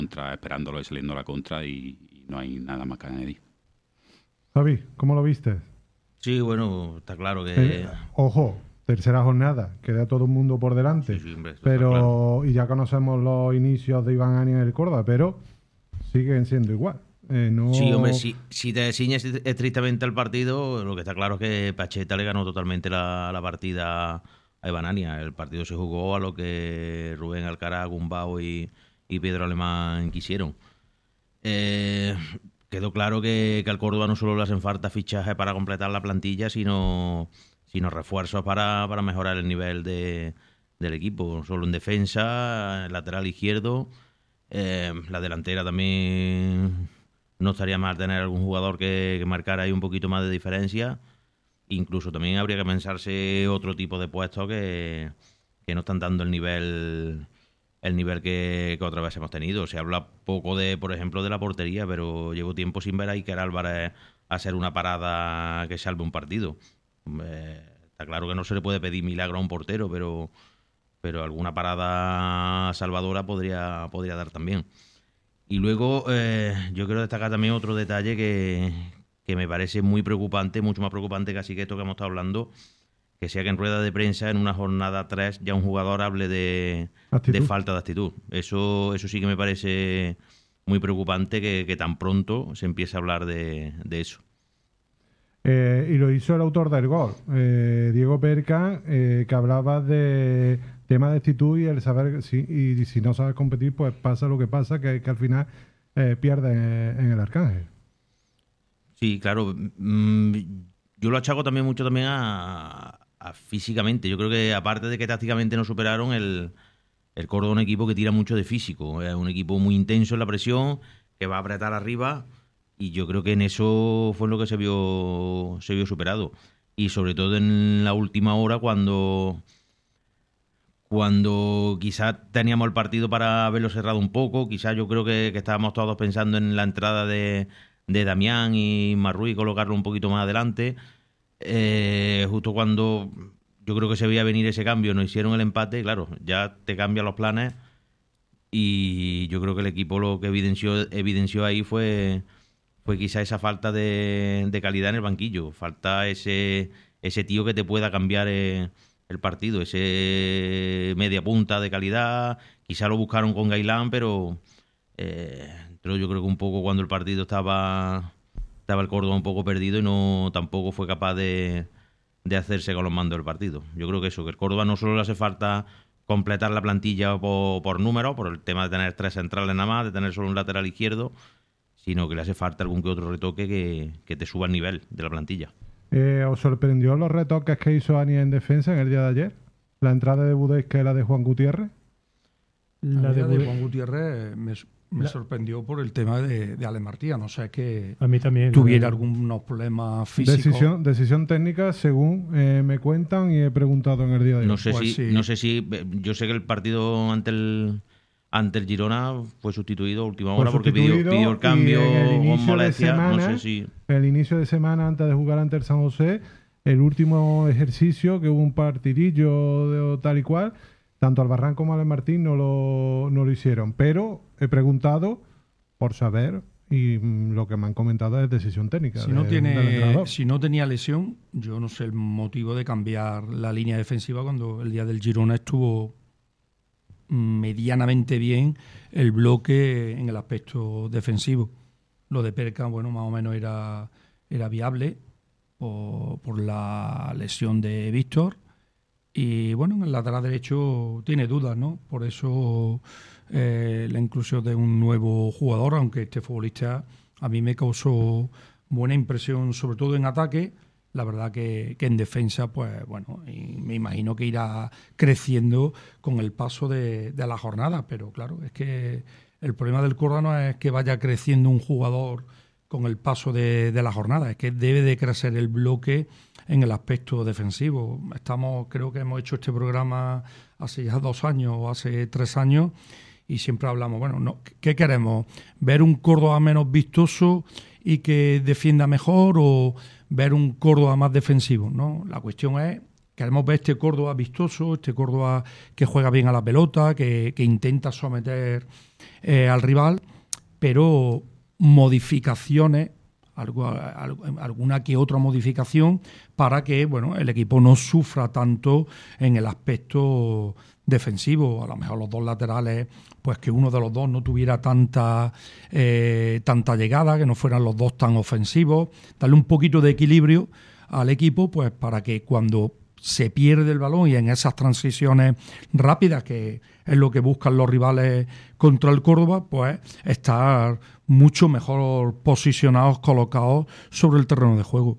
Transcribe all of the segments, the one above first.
esperándolo y saliendo a la contra y no hay nada más que añadir. Javi, ¿cómo lo viste? Sí, bueno, está claro que... Ojo, tercera jornada, queda todo el mundo por delante. Sí, hombre, eso pero está claro. y ya conocemos los inicios de Iván Ani en el Córdoba, pero siguen siendo igual. No... Sí, hombre, si te ciñes estrictamente al partido, lo que está claro es que Pacheta le ganó totalmente la partida a Iván Ania. El partido se jugó a lo que Rubén Alcaraz, Gumbau y Pedro Alemán quisieron. Quedó claro que al Córdoba no solo le hacen falta fichajes para completar la plantilla, sino refuerzos para mejorar el nivel del equipo. No solo en defensa, el lateral izquierdo, la delantera también no estaría mal tener algún jugador que marcara ahí un poquito más de diferencia. Incluso también habría que pensarse otro tipo de puestos que no están dando el nivel que otra vez hemos tenido. Se habla poco por ejemplo, de la portería, pero llevo tiempo sin ver a Iker Álvarez hacer una parada que salve un partido. Está claro que no se le puede pedir milagro a un portero, pero alguna parada salvadora podría dar también. Y luego yo quiero destacar también otro detalle que me parece muy preocupante, mucho más preocupante casi que esto que hemos estado hablando, que sea que en rueda de prensa, en una jornada 3, ya un jugador hable de falta de actitud. Eso sí que me parece muy preocupante que tan pronto se empiece a hablar de eso. Y lo hizo el autor del gol, Diego Perca, que hablaba de tema de actitud y el saber si no sabes competir, pues pasa lo que pasa, que al final pierdes en el Arcángel. Sí, claro. Yo lo achaco también mucho también a físicamente. Yo creo que aparte de que tácticamente no superaron, el Córdoba es un equipo que tira mucho de físico. Es un equipo muy intenso en la presión, que va a apretar arriba, y yo creo que en eso fue lo que se vio superado. Y sobre todo en la última hora, cuando quizás teníamos el partido para haberlo cerrado un poco, quizás yo creo que estábamos todos pensando en la entrada de Damián y Marruí, colocarlo un poquito más adelante. Justo cuando yo creo que se veía venir ese cambio, nos hicieron el empate, claro, ya te cambian los planes, y yo creo que el equipo lo que evidenció ahí fue quizá esa falta de calidad en el banquillo. Falta ese tío que te pueda cambiar el partido, ese media punta de calidad. Quizá lo buscaron con Gailán, pero yo creo que un poco cuando el partido estaba el Córdoba un poco perdido y tampoco fue capaz de hacerse con los mandos del partido. Yo creo que el Córdoba no solo le hace falta completar la plantilla por número, por el tema de tener 3 centrales nada más, de tener solo un lateral izquierdo, sino que le hace falta algún que otro retoque que te suba el nivel de la plantilla. ¿Os sorprendió los retoques que hizo Ani en defensa en el día de ayer? ¿La entrada de Budés que la de Juan Gutiérrez? La de Juan Gutiérrez me sorprendió por el tema de Ale Martía. No sé que a mí también tuviera algunos problemas físicos. Decisión técnica, según me cuentan y he preguntado en el día de hoy. No sé si yo sé que el partido ante el Girona fue sustituido a última hora porque pidió el cambio con molestia. No sé si el inicio de semana antes de jugar ante el San José, el último ejercicio, que hubo un partidillo de tal y cual, tanto Albarrán como Ale Martín no lo hicieron, pero he preguntado por saber, y lo que me han comentado es decisión técnica. Si no tenía lesión, yo no sé el motivo de cambiar la línea defensiva cuando el día del Girona estuvo medianamente bien el bloque en el aspecto defensivo. Lo de Perca, bueno, más o menos era viable por la lesión de Víctor. Y bueno, en el lateral derecho tiene dudas, ¿no? Por eso la inclusión de un nuevo jugador, aunque este futbolista a mí me causó buena impresión, sobre todo en ataque. La verdad que en defensa, pues bueno, y me imagino que irá creciendo con el paso de la jornada. Pero claro, es que el problema del Córdoba no es que vaya creciendo un jugador con el paso de la jornada, es que debe de crecer el bloque en el aspecto defensivo. Creo que hemos hecho este programa hace ya 2 años o hace 3 años y siempre hablamos, bueno, ¿qué queremos? ¿Ver un Córdoba menos vistoso y que defienda mejor o ver un Córdoba más defensivo? ¿No? La cuestión es Queremos ver este Córdoba vistoso, este Córdoba que juega bien a la pelota, que intenta someter al rival, pero modificaciones, alguna que otra modificación para que el equipo no sufra tanto en el aspecto defensivo. A lo mejor los dos laterales, pues que uno de los dos no tuviera tanta llegada, que no fueran los dos tan ofensivos, darle un poquito de equilibrio al equipo, pues para que cuando se pierde el balón y en esas transiciones rápidas, que es lo que buscan los rivales contra el Córdoba, pues estar mucho mejor posicionados, colocados sobre el terreno de juego.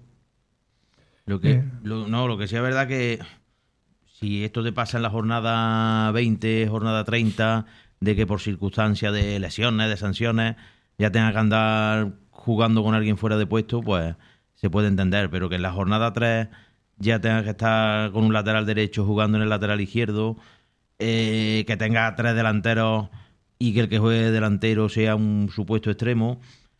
Lo que sí es verdad que si esto te pasa en la jornada 20, jornada 30, de que por circunstancias de lesiones, de sanciones, ya tenga que andar jugando con alguien fuera de puesto, pues se puede entender, pero que en la jornada 3 ya tenga que estar con un lateral derecho jugando en el lateral izquierdo, que tenga 3 delanteros y que el que juegue delantero sea un supuesto extremo,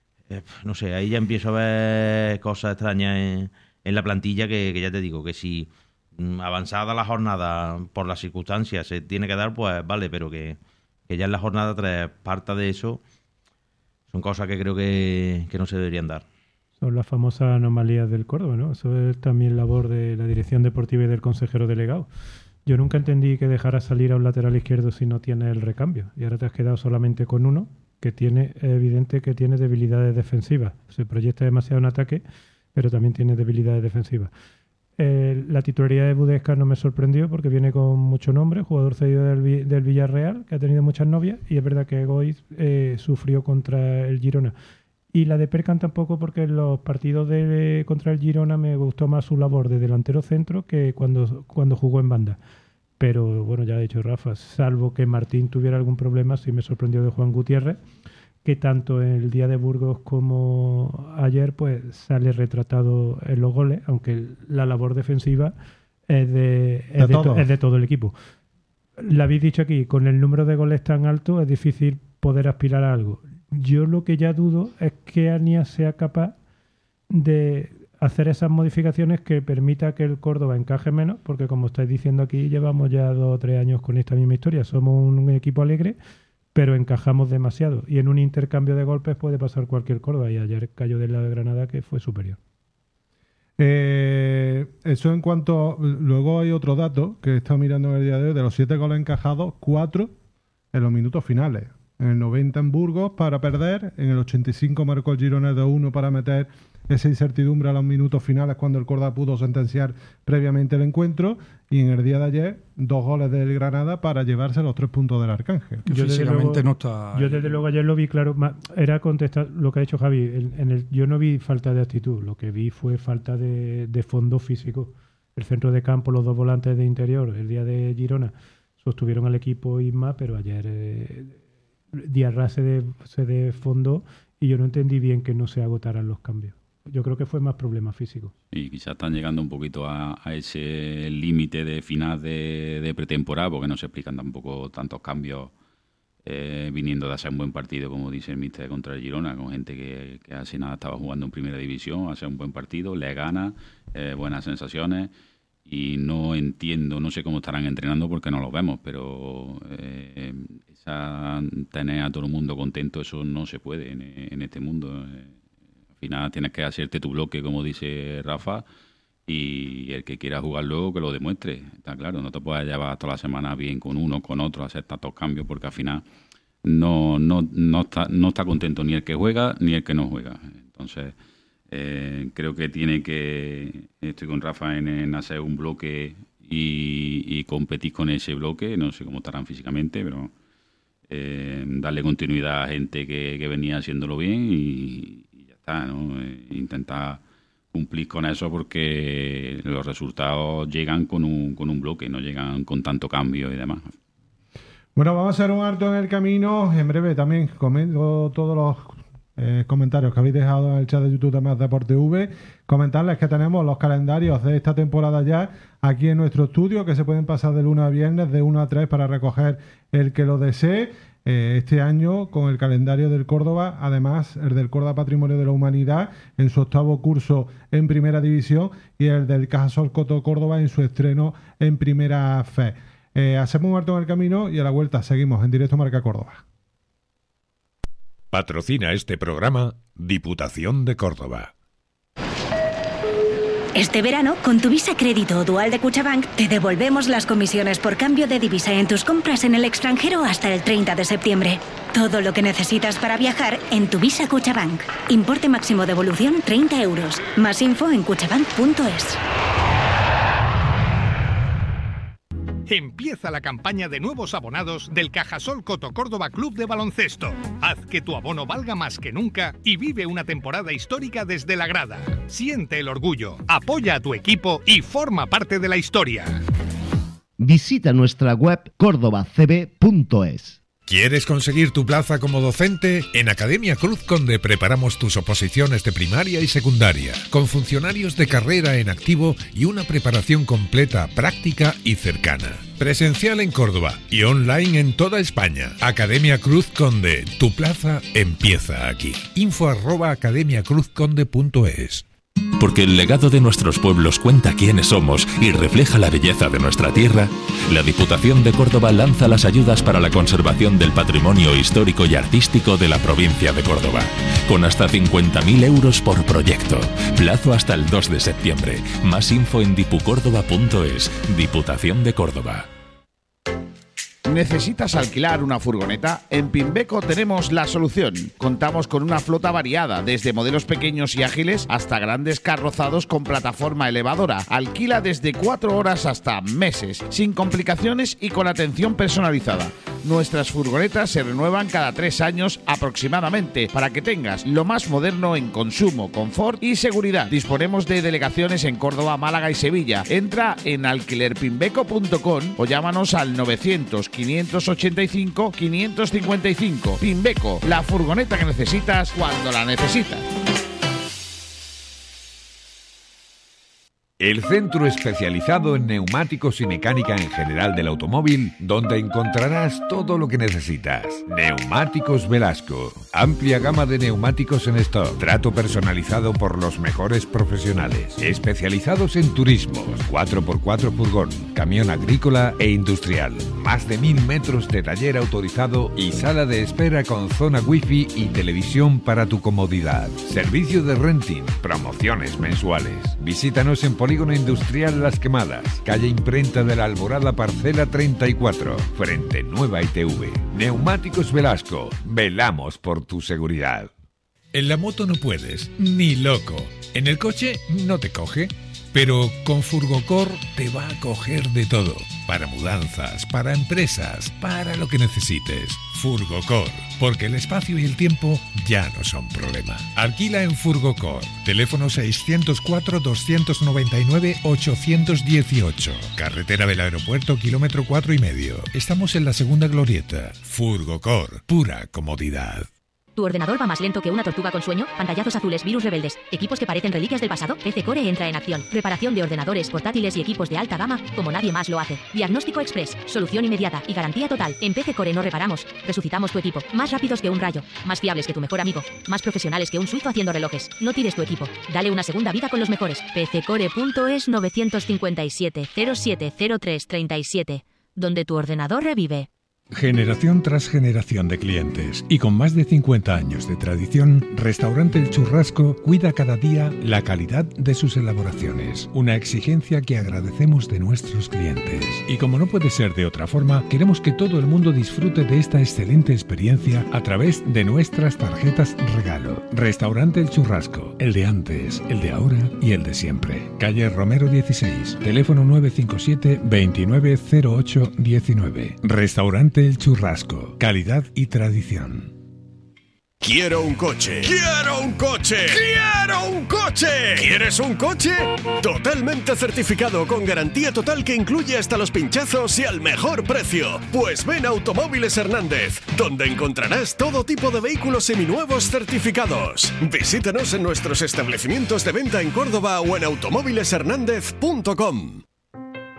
no sé, ahí ya empiezo a ver cosas extrañas en la plantilla que ya te digo, que si avanzada la jornada por las circunstancias se tiene que dar, pues vale, pero que ya en la jornada 3 parta de eso, son cosas que creo que no se deberían dar. Son las famosas anomalías del Córdoba, ¿no? Eso es también labor de la dirección deportiva y del consejero delegado. Yo nunca entendí que dejara salir a un lateral izquierdo si no tiene el recambio. Y ahora te has quedado solamente con uno que es evidente que tiene debilidades defensivas. Se proyecta demasiado en ataque, pero también tiene debilidades defensivas. La titularidad de Budesca no me sorprendió porque viene con mucho nombre, jugador cedido del Villarreal, que ha tenido muchas novias, y es verdad que Goiz sufrió contra el Girona. Y la de Perkan tampoco, porque en los partidos contra el Girona me gustó más su labor de delantero centro que cuando jugó en banda. Pero bueno, ya ha dicho Rafa, salvo que Martín tuviera algún problema, sí me sorprendió de Juan Gutiérrez, que tanto en el día de Burgos como ayer pues sale retratado en los goles, aunque la labor defensiva es de todo el equipo. Lo habéis dicho aquí, con el número de goles tan alto es difícil poder aspirar a algo. Yo lo que ya dudo es que Ania sea capaz de hacer esas modificaciones que permita que el Córdoba encaje menos, porque como estáis diciendo aquí, llevamos ya 2 o 3 años con esta misma historia. Somos un equipo alegre, pero encajamos demasiado. Y en un intercambio de golpes puede pasar cualquier Córdoba. Y ayer cayó de la Granada, que fue superior. Eso en cuanto... Luego hay otro dato que he estado mirando en el día de hoy. De los 7 goles encajados, 4 en los minutos finales. En el 90 en Burgos para perder, en el 85 marcó el Girona 2-1 para meter esa incertidumbre a los minutos finales cuando el Córdoba pudo sentenciar previamente el encuentro, y en el día de ayer 2 goles del Granada para llevarse los 3 puntos del Arcángel. Yo físicamente no está... Yo desde luego ayer lo vi claro, era contestar lo que ha dicho Javi, yo no vi falta de actitud, lo que vi fue falta de fondo físico. El centro de campo, los 2 volantes de interior, el día de Girona sostuvieron al equipo Isma, pero ayer... Diarra se de fondo y yo no entendí bien que no se agotaran los cambios. Yo creo que fue más problema físico. Y quizás están llegando un poquito a ese límite de final de pretemporada, porque no se explican tampoco tantos cambios viniendo de hacer un buen partido, como dice el míster, contra el Girona, con gente que hace nada estaba jugando en primera división, hace un buen partido, le gana, buenas sensaciones. Y no entiendo, no sé cómo estarán entrenando porque no los vemos, pero tener a todo el mundo contento, eso no se puede en este mundo. Al final tienes que hacerte tu bloque, como dice Rafa, y el que quiera jugar luego que lo demuestre. Está claro, no te puedes llevar toda la semana bien con uno, con otro, hacer tantos cambios, porque al final no está contento ni el que juega ni el que no juega. Entonces... creo que estoy con Rafa en hacer un bloque y competir con ese bloque, no sé cómo estarán físicamente, pero darle continuidad a gente que venía haciéndolo bien y ya está, ¿no? Intentar cumplir con eso porque los resultados llegan con un bloque, no llegan con tanto cambio y demás. Bueno, vamos a hacer un alto en el camino. En breve también comento todos los comentarios que habéis dejado en el chat de YouTube de Más Deporte V. Comentarles que tenemos los calendarios de esta temporada ya aquí en nuestro estudio, que se pueden pasar de lunes a viernes de 1 a 3 para recoger el que lo desee. Este año, con el calendario del Córdoba, además el del Córdoba Patrimonio de la Humanidad en su 8º curso en Primera División y el del Cajasol Coto Córdoba en su estreno en Primera Fe. Hacemos un alto en el camino y a la vuelta seguimos en directo Marca Córdoba. Patrocina este programa Diputación de Córdoba. Este verano, con tu Visa Crédito o Dual de Cuchabank, te devolvemos las comisiones por cambio de divisa en tus compras en el extranjero hasta el 30 de septiembre. Todo lo que necesitas para viajar en tu Visa Cuchabank. Importe máximo devolución 30 euros. Más info en cuchabank.es. Empieza la campaña de nuevos abonados del Cajasol Coto Córdoba Club de Baloncesto. Haz que tu abono valga más que nunca y vive una temporada histórica desde la grada. Siente el orgullo, apoya a tu equipo y forma parte de la historia. Visita nuestra web cordobacb.es. ¿Quieres conseguir tu plaza como docente? En Academia Cruz Conde preparamos tus oposiciones de primaria y secundaria, con funcionarios de carrera en activo y una preparación completa, práctica y cercana. Presencial en Córdoba y online en toda España. Academia Cruz Conde, tu plaza empieza aquí. info@academiacruzconde.es. Porque el legado de nuestros pueblos cuenta quiénes somos y refleja la belleza de nuestra tierra, la Diputación de Córdoba lanza las ayudas para la conservación del patrimonio histórico y artístico de la provincia de Córdoba, con hasta 50.000 euros por proyecto. Plazo hasta el 2 de septiembre. Más info en dipucórdoba.es. Diputación de Córdoba. ¿Necesitas alquilar una furgoneta? En Pimbeco tenemos la solución. Contamos con una flota variada, desde modelos pequeños y ágiles hasta grandes carrozados con plataforma elevadora. Alquila desde 4 horas hasta meses, sin complicaciones y con atención personalizada. Nuestras furgonetas se renuevan cada 3 años aproximadamente, para que tengas lo más moderno en consumo, confort y seguridad. Disponemos de delegaciones en Córdoba, Málaga y Sevilla. Entra en alquilerpimbeco.com o llámanos al 900-585-555. Pimbeco, la furgoneta que necesitas cuando la necesitas. El centro especializado en neumáticos y mecánica en general del automóvil, donde encontrarás todo lo que necesitas. Neumáticos Velasco. Amplia gama de neumáticos en stock. Trato personalizado por los mejores profesionales. Especializados en turismos, 4x4 furgón, camión agrícola e industrial. Más de 1000 metros de taller autorizado y sala de espera con zona wifi y televisión para tu comodidad. Servicio de renting, promociones mensuales. Visítanos en Polígono Industrial Las Quemadas, calle Imprenta de la Alborada, parcela 34, frente Nueva ITV. Neumáticos Velasco, velamos por tu seguridad. En la moto no puedes, ni loco. En el coche no te coge, pero con Furgocor te va a coger de todo. Para mudanzas, para empresas, para lo que necesites. Furgocor, porque el espacio y el tiempo ya no son problema. Alquila en Furgocor. Teléfono 604-299-818. Carretera del Aeropuerto, kilómetro 4,5. Estamos en la segunda glorieta. Furgocor, pura comodidad. ¿Tu ordenador va más lento que una tortuga con sueño? ¿Pantallazos azules, virus rebeldes, equipos que parecen reliquias del pasado? PC Core entra en acción. Reparación de ordenadores, portátiles y equipos de alta gama como nadie más lo hace. Diagnóstico express, solución inmediata y garantía total. En PC Core no reparamos, resucitamos tu equipo. Más rápidos que un rayo, más fiables que tu mejor amigo, más profesionales que un suizo haciendo relojes. No tires tu equipo, dale una segunda vida con los mejores. PCcore.es 957 0703 37, donde tu ordenador revive. Generación tras generación de clientes y con más de 50 años de tradición, Restaurante El Churrasco cuida cada día la calidad de sus elaboraciones, una exigencia que agradecemos de nuestros clientes. Y como no puede ser de otra forma, queremos que todo el mundo disfrute de esta excelente experiencia a través de nuestras tarjetas regalo. Restaurante El Churrasco, el de antes, el de ahora y el de siempre. Calle Romero 16, teléfono 957 2908 19. Restaurante El Churrasco, calidad y tradición. Quiero un coche. ¡Quiero un coche! ¡Quiero un coche! ¿Quieres un coche? Totalmente certificado, con garantía total que incluye hasta los pinchazos y al mejor precio. Pues ven a Automóviles Hernández, donde encontrarás todo tipo de vehículos seminuevos certificados. Visítanos en nuestros establecimientos de venta en Córdoba o en automóvileshernandez.com.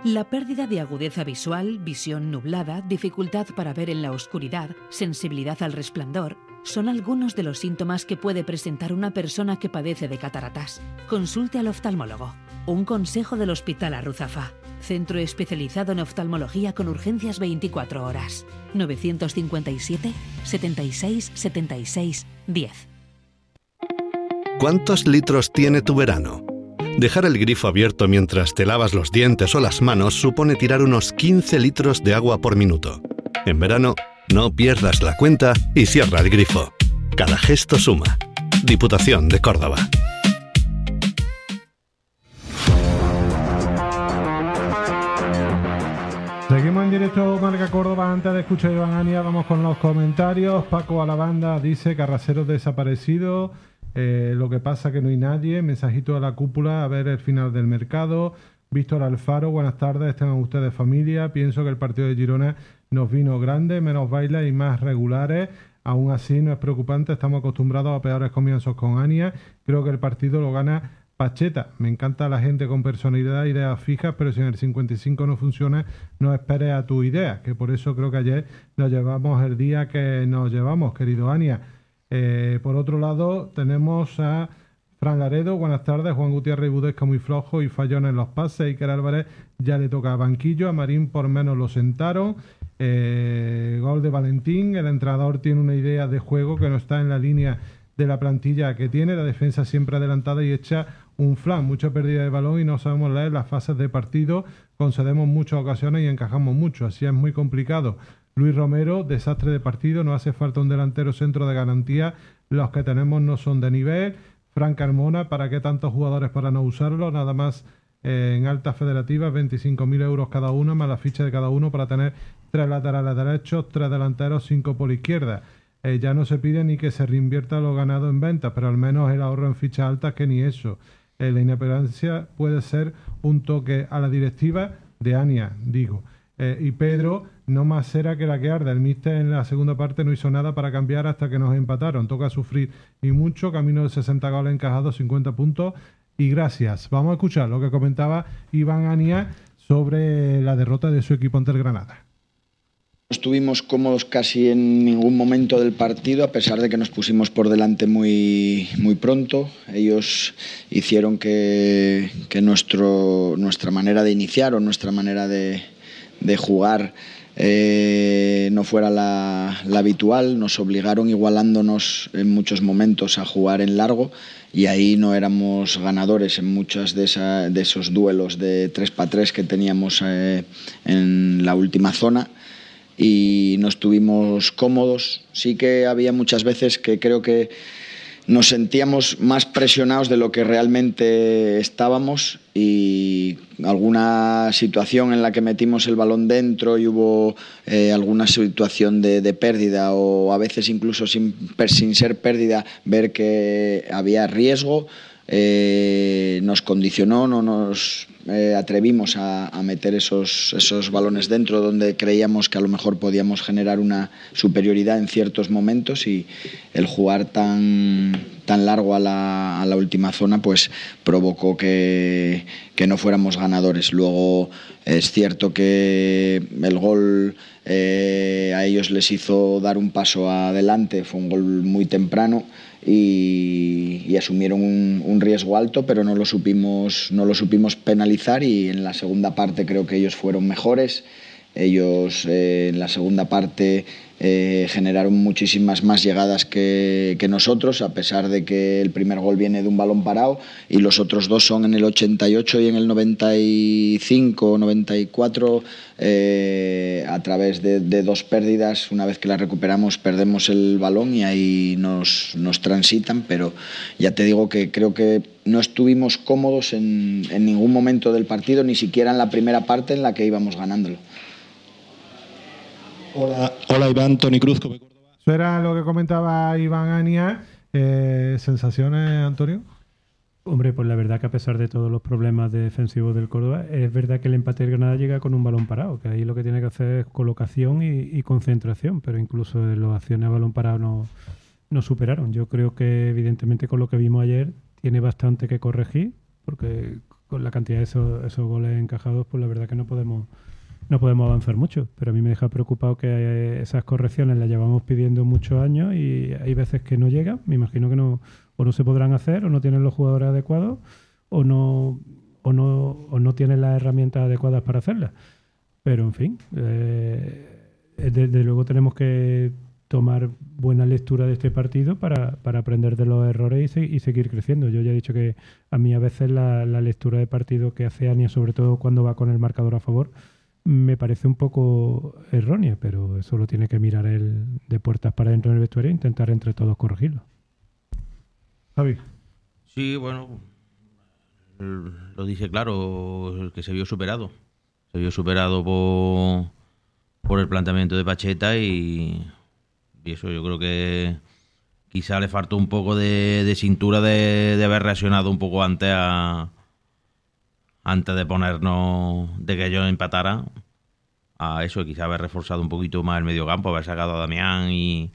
La pérdida de agudeza visual, visión nublada, dificultad para ver en la oscuridad, sensibilidad al resplandor, son algunos de los síntomas que puede presentar una persona que padece de cataratas. Consulte al oftalmólogo. Un consejo del Hospital Arruzafa. Centro especializado en oftalmología con urgencias 24 horas. 957 76 76 10. ¿Cuántos litros tiene tu verano? Dejar el grifo abierto mientras te lavas los dientes o las manos supone tirar unos 15 litros de agua por minuto. En verano, no pierdas la cuenta y cierra el grifo. Cada gesto suma. Diputación de Córdoba. Seguimos en directo Marca Córdoba. Antes de escuchar a Iván Ania, vamos con los comentarios. Paco Alabanda dice: Carraceros desaparecido. Lo que pasa que no hay nadie. Mensajito a la cúpula, a ver el final del mercado. Víctor Alfaro, buenas tardes, tengan ustedes familia. Pienso que el partido de Girona nos vino grande, menos bailes y más regulares. Aún así no es preocupante, estamos acostumbrados a peores comienzos con Ania. Creo que el partido lo gana Pacheta. Me encanta la gente con personalidad, ideas fijas, pero si en el 55 no funciona, no esperes a tu idea, que por eso creo que ayer nos llevamos el día que nos llevamos, querido Ania. Por otro lado, tenemos a Fran Laredo, buenas tardes. Juan Gutiérrez y Budesca muy flojo y fallón en los pases. Iker Álvarez ya le toca a banquillo. A Marín por menos lo sentaron. Gol de Valentín. El entrenador tiene una idea de juego que no está en la línea de la plantilla que tiene. La defensa siempre adelantada y echa un flan. Mucha pérdida de balón y no sabemos leer las fases de partido. Concedemos muchas ocasiones y encajamos mucho. Así es muy complicado. Luis Romero, desastre de partido, no hace falta un delantero centro de garantía, los que tenemos no son de nivel. Fran Carmona, ¿para qué tantos jugadores para no usarlo? Nada más en altas federativas, 25.000 euros cada uno, más la ficha de cada uno para tener 3 laterales derechos, 3 delanteros, 5 por izquierda. Ya no se pide ni que se reinvierta lo ganado en ventas, pero al menos el ahorro en fichas altas que ni eso. La inoperancia puede ser un toque a la directiva de Ania, digo. Y Pedro, no más cera que la que arde. El míster en la segunda parte no hizo nada para cambiar hasta que nos empataron. Toca sufrir y mucho. Camino de 60 goles encajados, 50 puntos. Y gracias. Vamos a escuchar lo que comentaba Iván Ania sobre la derrota de su equipo ante el Granada. No estuvimos cómodos casi en ningún momento del partido, a pesar de que nos pusimos por delante muy pronto. Ellos hicieron que nuestra manera de iniciar o nuestra manera de jugar no fuera la habitual. Nos obligaron, igualándonos en muchos momentos, a jugar en largo, y ahí no éramos ganadores en muchos de esos duelos de 3x3 que teníamos en la última zona, y no estuvimos cómodos. Sí que había muchas veces que creo que nos sentíamos más presionados de lo que realmente estábamos, y alguna situación en la que metimos el balón dentro y hubo alguna situación de pérdida, o a veces incluso sin ser pérdida, ver que había riesgo, nos condicionó, no nos atrevimos a meter esos balones dentro donde creíamos que a lo mejor podíamos generar una superioridad en ciertos momentos, y el jugar tan largo a la última zona pues provocó que no fuéramos ganadores. Luego es cierto que el gol a ellos les hizo dar un paso adelante, fue un gol muy temprano y asumieron un riesgo alto, pero no lo supimos penalizar, y en la segunda parte creo que ellos fueron mejores. Ellos en la segunda parte generaron muchísimas más llegadas que nosotros, a pesar de que el primer gol viene de un balón parado y los otros dos son en el 88 y en el 95 94, a través de dos pérdidas. Una vez que la recuperamos perdemos el balón y ahí nos transitan, pero ya te digo que creo que no estuvimos cómodos en ningún momento del partido, ni siquiera en la primera parte en la que íbamos ganándolo. Hola Iván, Toni Cruz. Eso era lo que comentaba Iván Ania. ¿Sensaciones, Antonio? Hombre, pues la verdad que a pesar de todos los problemas defensivos del Córdoba, es verdad que el empate del Granada llega con un balón parado, que ahí lo que tiene que hacer es colocación y concentración, pero incluso en las acciones a balón parado no superaron. Yo creo que evidentemente con lo que vimos ayer tiene bastante que corregir, porque con la cantidad de esos goles encajados, pues la verdad que no podemos avanzar mucho. Pero a mí me deja preocupado que esas correcciones las llevamos pidiendo muchos años y hay veces que no llegan. Me imagino que no se podrán hacer, o no tienen los jugadores adecuados, o no tienen las herramientas adecuadas para hacerlas. Pero en fin, desde luego tenemos que tomar buena lectura de este partido para aprender de los errores y seguir creciendo. Yo ya he dicho que a mí a veces la lectura de partido que hace Ania, sobre todo cuando va con el marcador a favor, me parece un poco errónea, pero eso lo tiene que mirar él de puertas para dentro del vestuario e intentar entre todos corregirlo. Javi. Sí, bueno, lo dice claro, que se vio superado. Se vio superado por el planteamiento de Pacheta y eso yo creo que quizá le faltó un poco de cintura de haber reaccionado un poco antes de ponernos, de que ellos empataran, a eso, quizá haber reforzado un poquito más el mediocampo, haber sacado a Damián y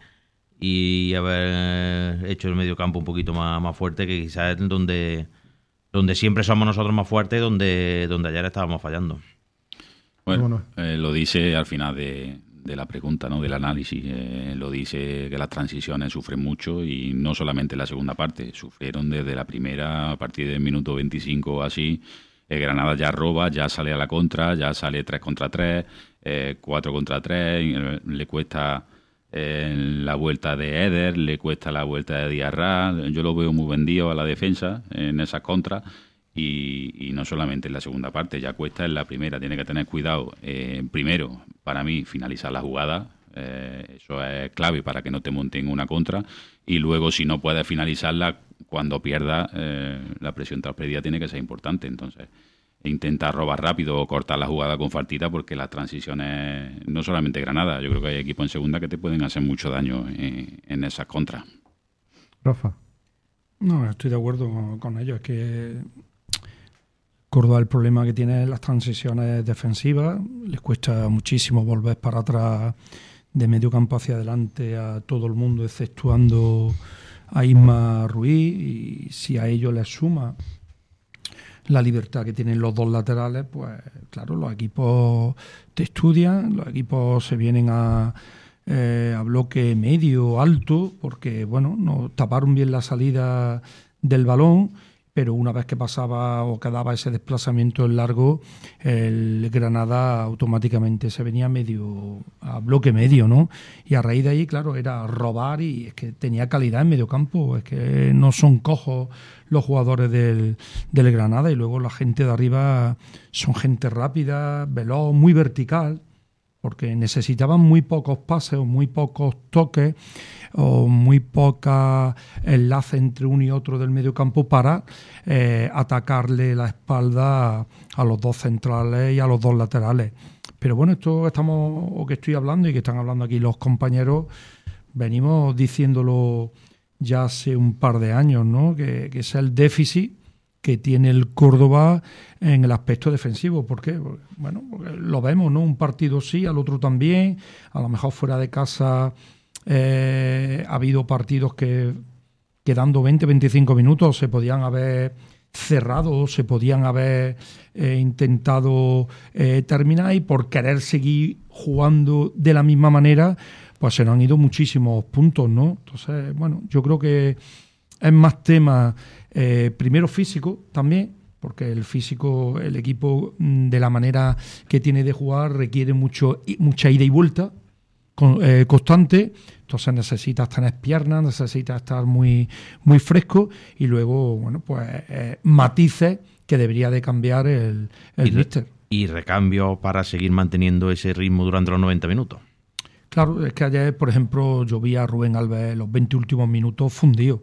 haber hecho el mediocampo un poquito más fuerte, que quizás es donde siempre somos nosotros más fuertes, donde ayer estábamos fallando. Bueno, lo dice al final de la pregunta, ¿no? Del análisis. Lo dice que las transiciones sufren mucho y no solamente en la segunda parte, sufrieron desde la primera, a partir del minuto 25 o así. Granada ya roba, ya sale a la contra, ya sale 3 contra 3, 4 contra 3, le cuesta la vuelta de Eder, le cuesta la vuelta de Diarra. Yo lo veo muy vendido a la defensa en esas contras. Y no solamente en la segunda parte, ya cuesta en la primera. Tiene que tener cuidado, primero, para mí, finalizar la jugada. Eso es clave para que no te monten una contra. Y luego, si no puedes finalizarla, cuando pierdas, la presión tras pérdida tiene que ser importante. Entonces, intenta robar rápido o cortar la jugada con faltita, porque las transiciones, no solamente Granada, yo creo que hay equipos en segunda que te pueden hacer mucho daño en esas contras. Rafa. No, estoy de acuerdo con ellos. Es que Córdoba, el problema que tiene es las transiciones defensivas. Les cuesta muchísimo volver para atrás de medio campo hacia adelante a todo el mundo, exceptuando a Isma Ruiz. Y si a ello les suma la libertad que tienen los dos laterales, pues claro, los equipos te estudian, los equipos se vienen a bloque medio, alto, porque bueno, no taparon bien la salida del balón, pero una vez que pasaba o quedaba ese desplazamiento en largo, el Granada automáticamente se venía medio a bloque medio, ¿no? Y a raíz de ahí, claro, era robar, y es que tenía calidad en medio campo, es que no son cojos los jugadores del Granada, y luego la gente de arriba son gente rápida, veloz, muy vertical, porque necesitaban muy pocos pases o muy pocos toques o muy poca enlace entre uno y otro del medio campo para atacarle la espalda a los dos centrales y a los dos laterales. Pero bueno, que estoy hablando y que están hablando aquí los compañeros, venimos diciéndolo ya hace un par de años, ¿no? Que es el déficit que tiene el Córdoba en el aspecto defensivo. ¿Por qué? Bueno, porque lo vemos, ¿no? Un partido sí, al otro también. A lo mejor fuera de casa ha habido partidos que quedando 20-25 minutos se podían haber cerrado, se podían haber intentado terminar, y por querer seguir jugando de la misma manera, pues se nos han ido muchísimos puntos, ¿no? Entonces, bueno, yo creo que es más tema primero físico también, porque el físico, el equipo de la manera que tiene de jugar requiere mucha ida y vuelta constante. Entonces necesitas tener piernas, necesitas estar muy, muy fresco, y luego, bueno, pues matices que debería de cambiar el míster. Y recambio para seguir manteniendo ese ritmo durante los 90 minutos. Claro, es que ayer, por ejemplo, yo vi a Rubén Alves los 20 últimos minutos fundido.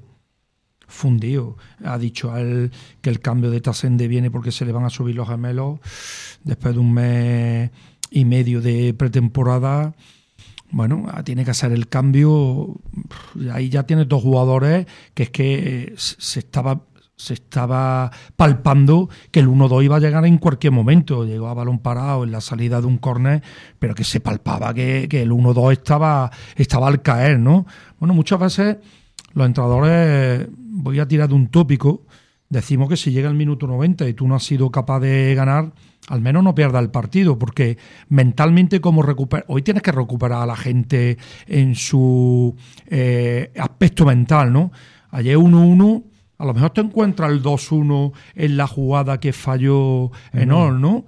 Ha dicho él que el cambio de Tasende viene porque se le van a subir los gemelos después de un mes y medio de pretemporada. Bueno, tiene que hacer el cambio. Ahí ya tienes dos jugadores que es que se estaba palpando que el 1-2 iba a llegar en cualquier momento. Llegó a balón parado en la salida de un córner, pero que se palpaba que el 1-2 estaba al caer, ¿no? Bueno, muchas veces los entrenadores, voy a tirar de un tópico, decimos que si llega el minuto 90 y tú no has sido capaz de ganar, al menos no pierdas el partido, porque mentalmente hoy tienes que recuperar a la gente en su aspecto mental, ¿no? Ayer 1-1, a lo mejor te encuentras el 2-1 en la jugada que falló Enol, ¿no?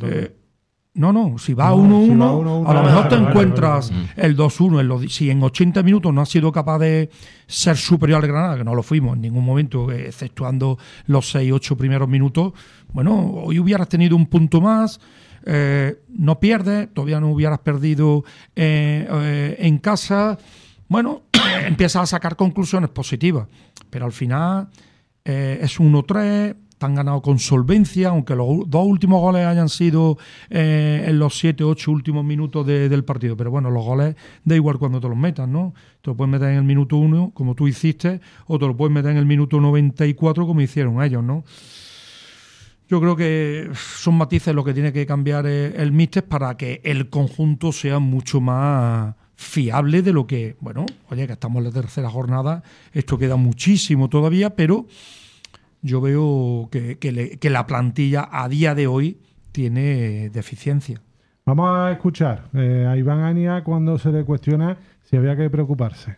Si va 1-1, a lo mejor te encuentras el 2-1. Si en 80 minutos no has sido capaz de ser superior al Granada, que no lo fuimos en ningún momento, exceptuando los 6-8 primeros minutos, bueno, hoy hubieras tenido un punto más, no pierdes, todavía no hubieras perdido en casa. Bueno, empiezas a sacar conclusiones positivas, pero al final es 1-3. Han ganado con solvencia, aunque los 2 últimos goles hayan sido en los 7-8 últimos minutos del partido. Pero bueno, los goles da igual cuando te los metas, ¿no? Te lo puedes meter en el minuto 1, como tú hiciste, o te lo puedes meter en el minuto 94, como hicieron ellos, ¿no? Yo creo que son matices lo que tiene que cambiar el míster para que el conjunto sea mucho más fiable de lo que, bueno, oye, que estamos en la tercera jornada, esto queda muchísimo todavía, pero yo veo que la plantilla a día de hoy tiene deficiencia. Vamos a escuchar a Iván Ania cuando se le cuestiona si había que preocuparse.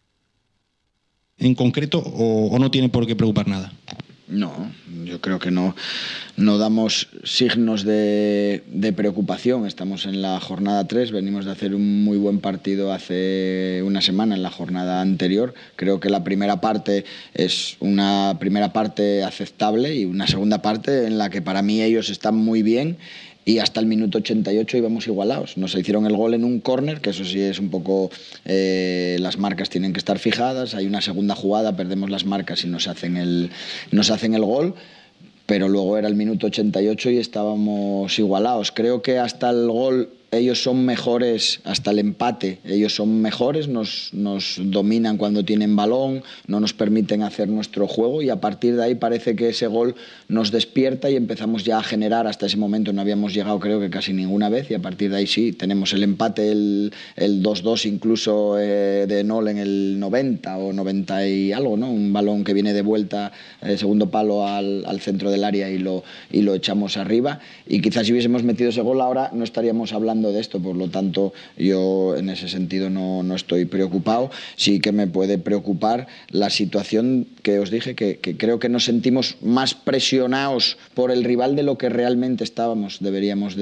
¿En concreto o no tiene por qué preocupar nada? No, yo creo que no damos signos de preocupación. Estamos en la jornada 3, venimos de hacer un muy buen partido hace una semana en la jornada anterior. Creo que la primera parte es una primera parte aceptable y una segunda parte en la que para mí ellos están muy bien. Y hasta el minuto 88 íbamos igualados. Nos hicieron el gol en un córner, que eso sí es un poco... las marcas tienen que estar fijadas. Hay una segunda jugada, perdemos las marcas y nos hacen el gol. Pero luego era el minuto 88 y estábamos igualados. Creo que hasta el gol ellos son mejores, hasta el empate ellos son mejores, nos dominan cuando tienen balón, no nos permiten hacer nuestro juego y a partir de ahí parece que ese gol nos despierta y empezamos ya a generar. Hasta ese momento no habíamos llegado creo que casi ninguna vez y a partir de ahí sí, tenemos el empate, el 2-2 incluso de Nol en el 90 o 90 y algo, ¿no? Un balón que viene de vuelta, segundo palo al centro del área y lo echamos arriba y quizás si hubiésemos metido ese gol ahora no estaríamos hablando de esto, por lo tanto yo en ese sentido no estoy preocupado. Sí que me puede preocupar la situación que os dije, que creo que nos sentimos más presionados por el rival de lo que realmente estábamos. Deberíamos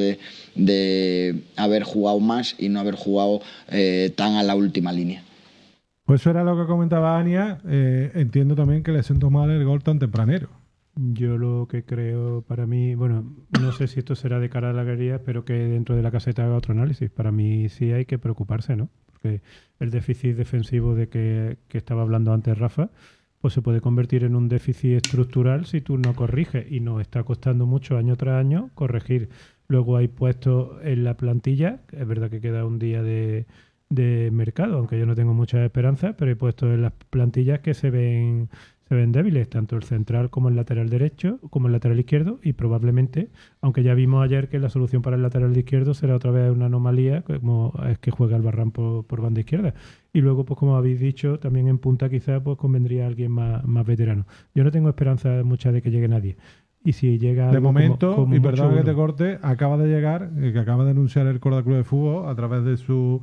de haber jugado más y no haber jugado tan a la última línea. Pues eso era lo que comentaba Ania. Entiendo también que le siento mal el gol tan tempranero. Yo lo que creo, para mí, bueno, no sé si esto será de cara a la galería, espero que dentro de la caseta haga otro análisis. Para mí sí hay que preocuparse, ¿no? Porque el déficit defensivo de que estaba hablando antes Rafa, pues se puede convertir en un déficit estructural si tú no corriges. Y nos está costando mucho año tras año corregir. Luego hay puestos en la plantilla, es verdad que queda un día de mercado, aunque yo no tengo muchas esperanzas, pero hay puestos en las plantillas que se ven débiles, tanto el central como el lateral derecho, como el lateral izquierdo, y probablemente, aunque ya vimos ayer que la solución para el lateral izquierdo será otra vez una anomalía, como es que juega Albarrán por banda izquierda. Y luego, pues como habéis dicho, también en punta quizás pues convendría alguien más veterano. Yo no tengo esperanza mucha de que llegue nadie. Y si llega de momento, como y perdón que te uno. corte, acaba de llegar, que acaba de anunciar el Córdoba Club de Fútbol a través de su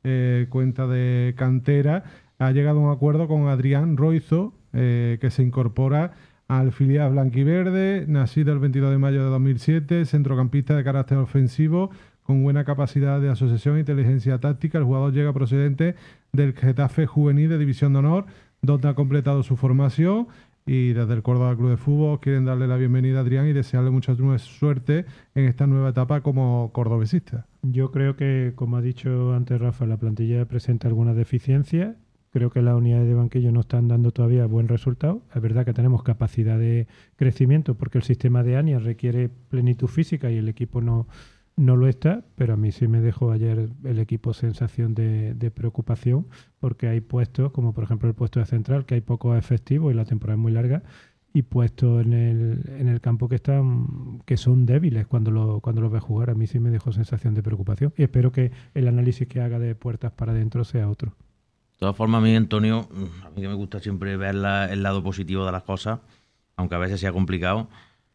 cuenta de cantera, ha llegado a un acuerdo con Adrián Roizo, que se incorpora al filial blanquiverde, nacido el 22 de mayo de 2007, centrocampista de carácter ofensivo, con buena capacidad de asociación e inteligencia táctica. El jugador llega procedente del Getafe Juvenil de División de Honor, donde ha completado su formación, y desde el Córdoba Club de Fútbol quieren darle la bienvenida a Adrián y desearle mucha suerte en esta nueva etapa como cordobesista. Yo creo que, como ha dicho antes Rafa, la plantilla presenta algunas deficiencias. Creo que las unidades de banquillo no están dando todavía buen resultado. Es verdad que tenemos capacidad de crecimiento porque el sistema de Ania requiere plenitud física y el equipo no lo está, pero a mí sí me dejó ayer el equipo sensación de preocupación porque hay puestos, como por ejemplo el puesto de central, que hay poco efectivo y la temporada es muy larga, y puestos en el campo que son débiles cuando los ves jugar. A mí sí me dejó sensación de preocupación y espero que el análisis que haga de puertas para adentro sea otro. De todas formas, a mí, Antonio, a mí que me gusta siempre ver el lado positivo de las cosas, aunque a veces sea complicado.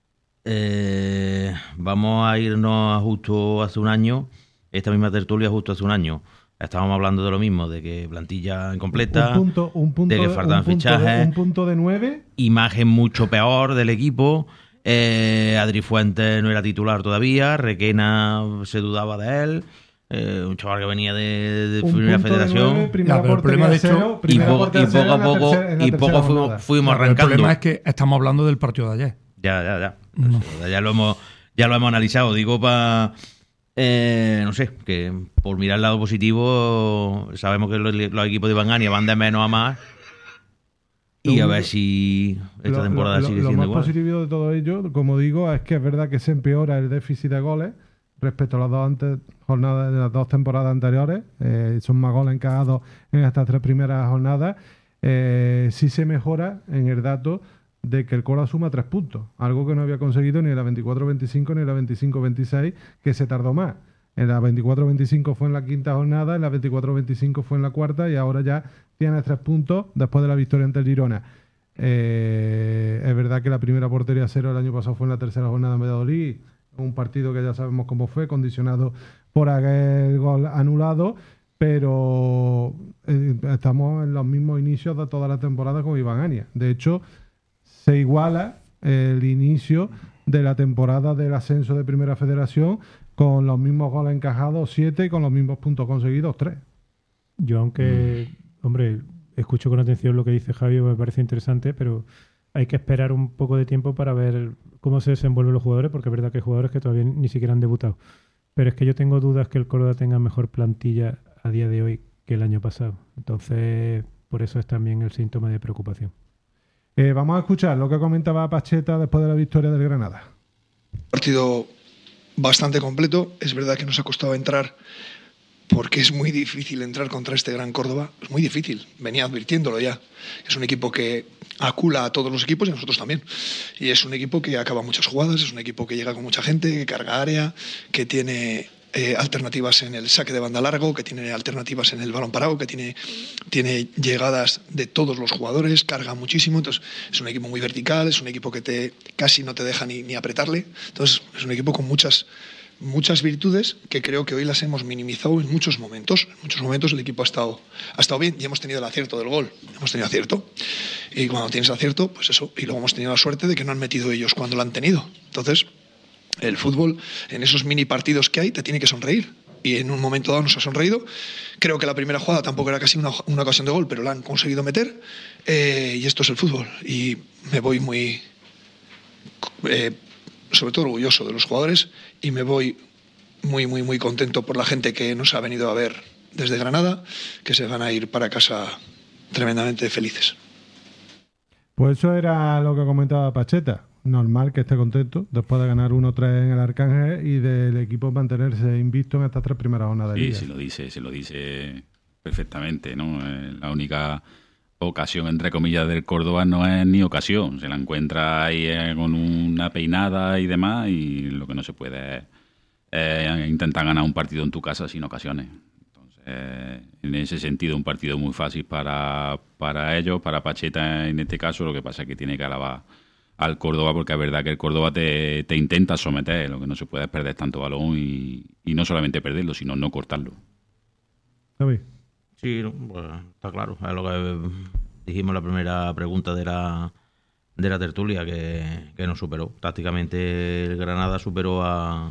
Vamos a irnos justo hace un año, esta misma tertulia justo hace un año. Estábamos hablando de lo mismo, de que plantilla incompleta, un punto, de que faltan fichajes. Un punto de 9. Imagen mucho peor del equipo. Adri Fuentes no era titular todavía, Requena se dudaba de él. Un chaval que venía de Primera Federación. Pero el problema de esto, y poco a poco fuimos arrancando. El problema es que estamos hablando del partido de ayer. Ya. No. Ya lo hemos analizado. Digo para no sé, que por mirar el lado positivo, sabemos que los equipos de Iván Ania van de menos a más. Y a ver si esta temporada sigue siendo igual. Lo más positivo de todo ello, como digo, es que es verdad que se empeora el déficit de goles respecto a las jornadas de las 2 temporadas anteriores. Son más goles encajados en estas 3 primeras jornadas. Sí se mejora en el dato de que el Córdoba suma 3 puntos, algo que no había conseguido ni en la 24-25 ni en la 25-26, que se tardó más. En la 24-25 fue en la 5ª jornada, en la 24-25 fue en la 4ª y ahora ya tiene 3 puntos después de la victoria ante el Girona. Es verdad que la primera portería 0 el año pasado fue en la 3ª jornada en Valladolid, un partido que ya sabemos cómo fue, condicionado por aquel gol anulado, pero estamos en los mismos inicios de toda la temporada con Iván Ania. De hecho, se iguala el inicio de la temporada del ascenso de Primera Federación con los mismos goles encajados, 7, y con los mismos puntos conseguidos, 3. Yo, aunque, hombre, escucho con atención lo que dice Javi, me parece interesante, pero hay que esperar un poco de tiempo para ver cómo se desenvuelven los jugadores, porque es verdad que hay jugadores que todavía ni siquiera han debutado. Pero es que yo tengo dudas que el Córdoba tenga mejor plantilla a día de hoy que el año pasado. Entonces, por eso es también el síntoma de preocupación. Vamos a escuchar lo que comentaba Pacheta después de la victoria del Granada. Partido bastante completo. Es verdad que nos ha costado entrar porque es muy difícil entrar contra este gran Córdoba. Es muy difícil, venía advirtiéndolo ya. Es un equipo que acula a todos los equipos y a nosotros también. Y es un equipo que acaba muchas jugadas, es un equipo que llega con mucha gente, que carga área, que tiene alternativas en el saque de banda largo, que tiene alternativas en el balón parado, que tiene llegadas de todos los jugadores, carga muchísimo. Entonces es un equipo muy vertical, es un equipo que casi no te deja ni apretarle. Entonces es un equipo con muchas virtudes que creo que hoy las hemos minimizado en muchos momentos. En muchos momentos el equipo ha estado bien y hemos tenido el acierto del gol. Hemos tenido acierto. Y cuando tienes acierto, pues eso. Y luego hemos tenido la suerte de que no han metido ellos cuando lo han tenido. Entonces, el fútbol, en esos mini partidos que hay, te tiene que sonreír. Y en un momento dado nos ha sonreído. Creo que la primera jugada tampoco era casi una ocasión de gol, pero la han conseguido meter. Y esto es el fútbol. Y me voy muy... sobre todo orgulloso de los jugadores y me voy muy, muy, muy contento por la gente que nos ha venido a ver desde Granada, que se van a ir para casa tremendamente felices. Pues eso era lo que comentaba Pacheta. Normal que esté contento después de ganar 1-3 en el Arcángel y del equipo mantenerse invicto en estas 3 primeras jornadas de liga. Sí, se lo dice perfectamente, ¿no? La única ocasión, entre comillas, del Córdoba no es ni ocasión. Se la encuentra ahí con una peinada y demás, y lo que no se puede es intentar ganar un partido en tu casa sin ocasiones. Entonces, en ese sentido, un partido muy fácil para ellos, para Pacheta en este caso. Lo que pasa es que tiene que alabar al Córdoba, porque es verdad que el Córdoba te intenta someter. Lo que no se puede es perder tanto balón y no solamente perderlo, sino no cortarlo. Javi. Sí, pues, está claro. Es lo que dijimos en la primera pregunta de la tertulia, que nos superó. Tácticamente el Granada superó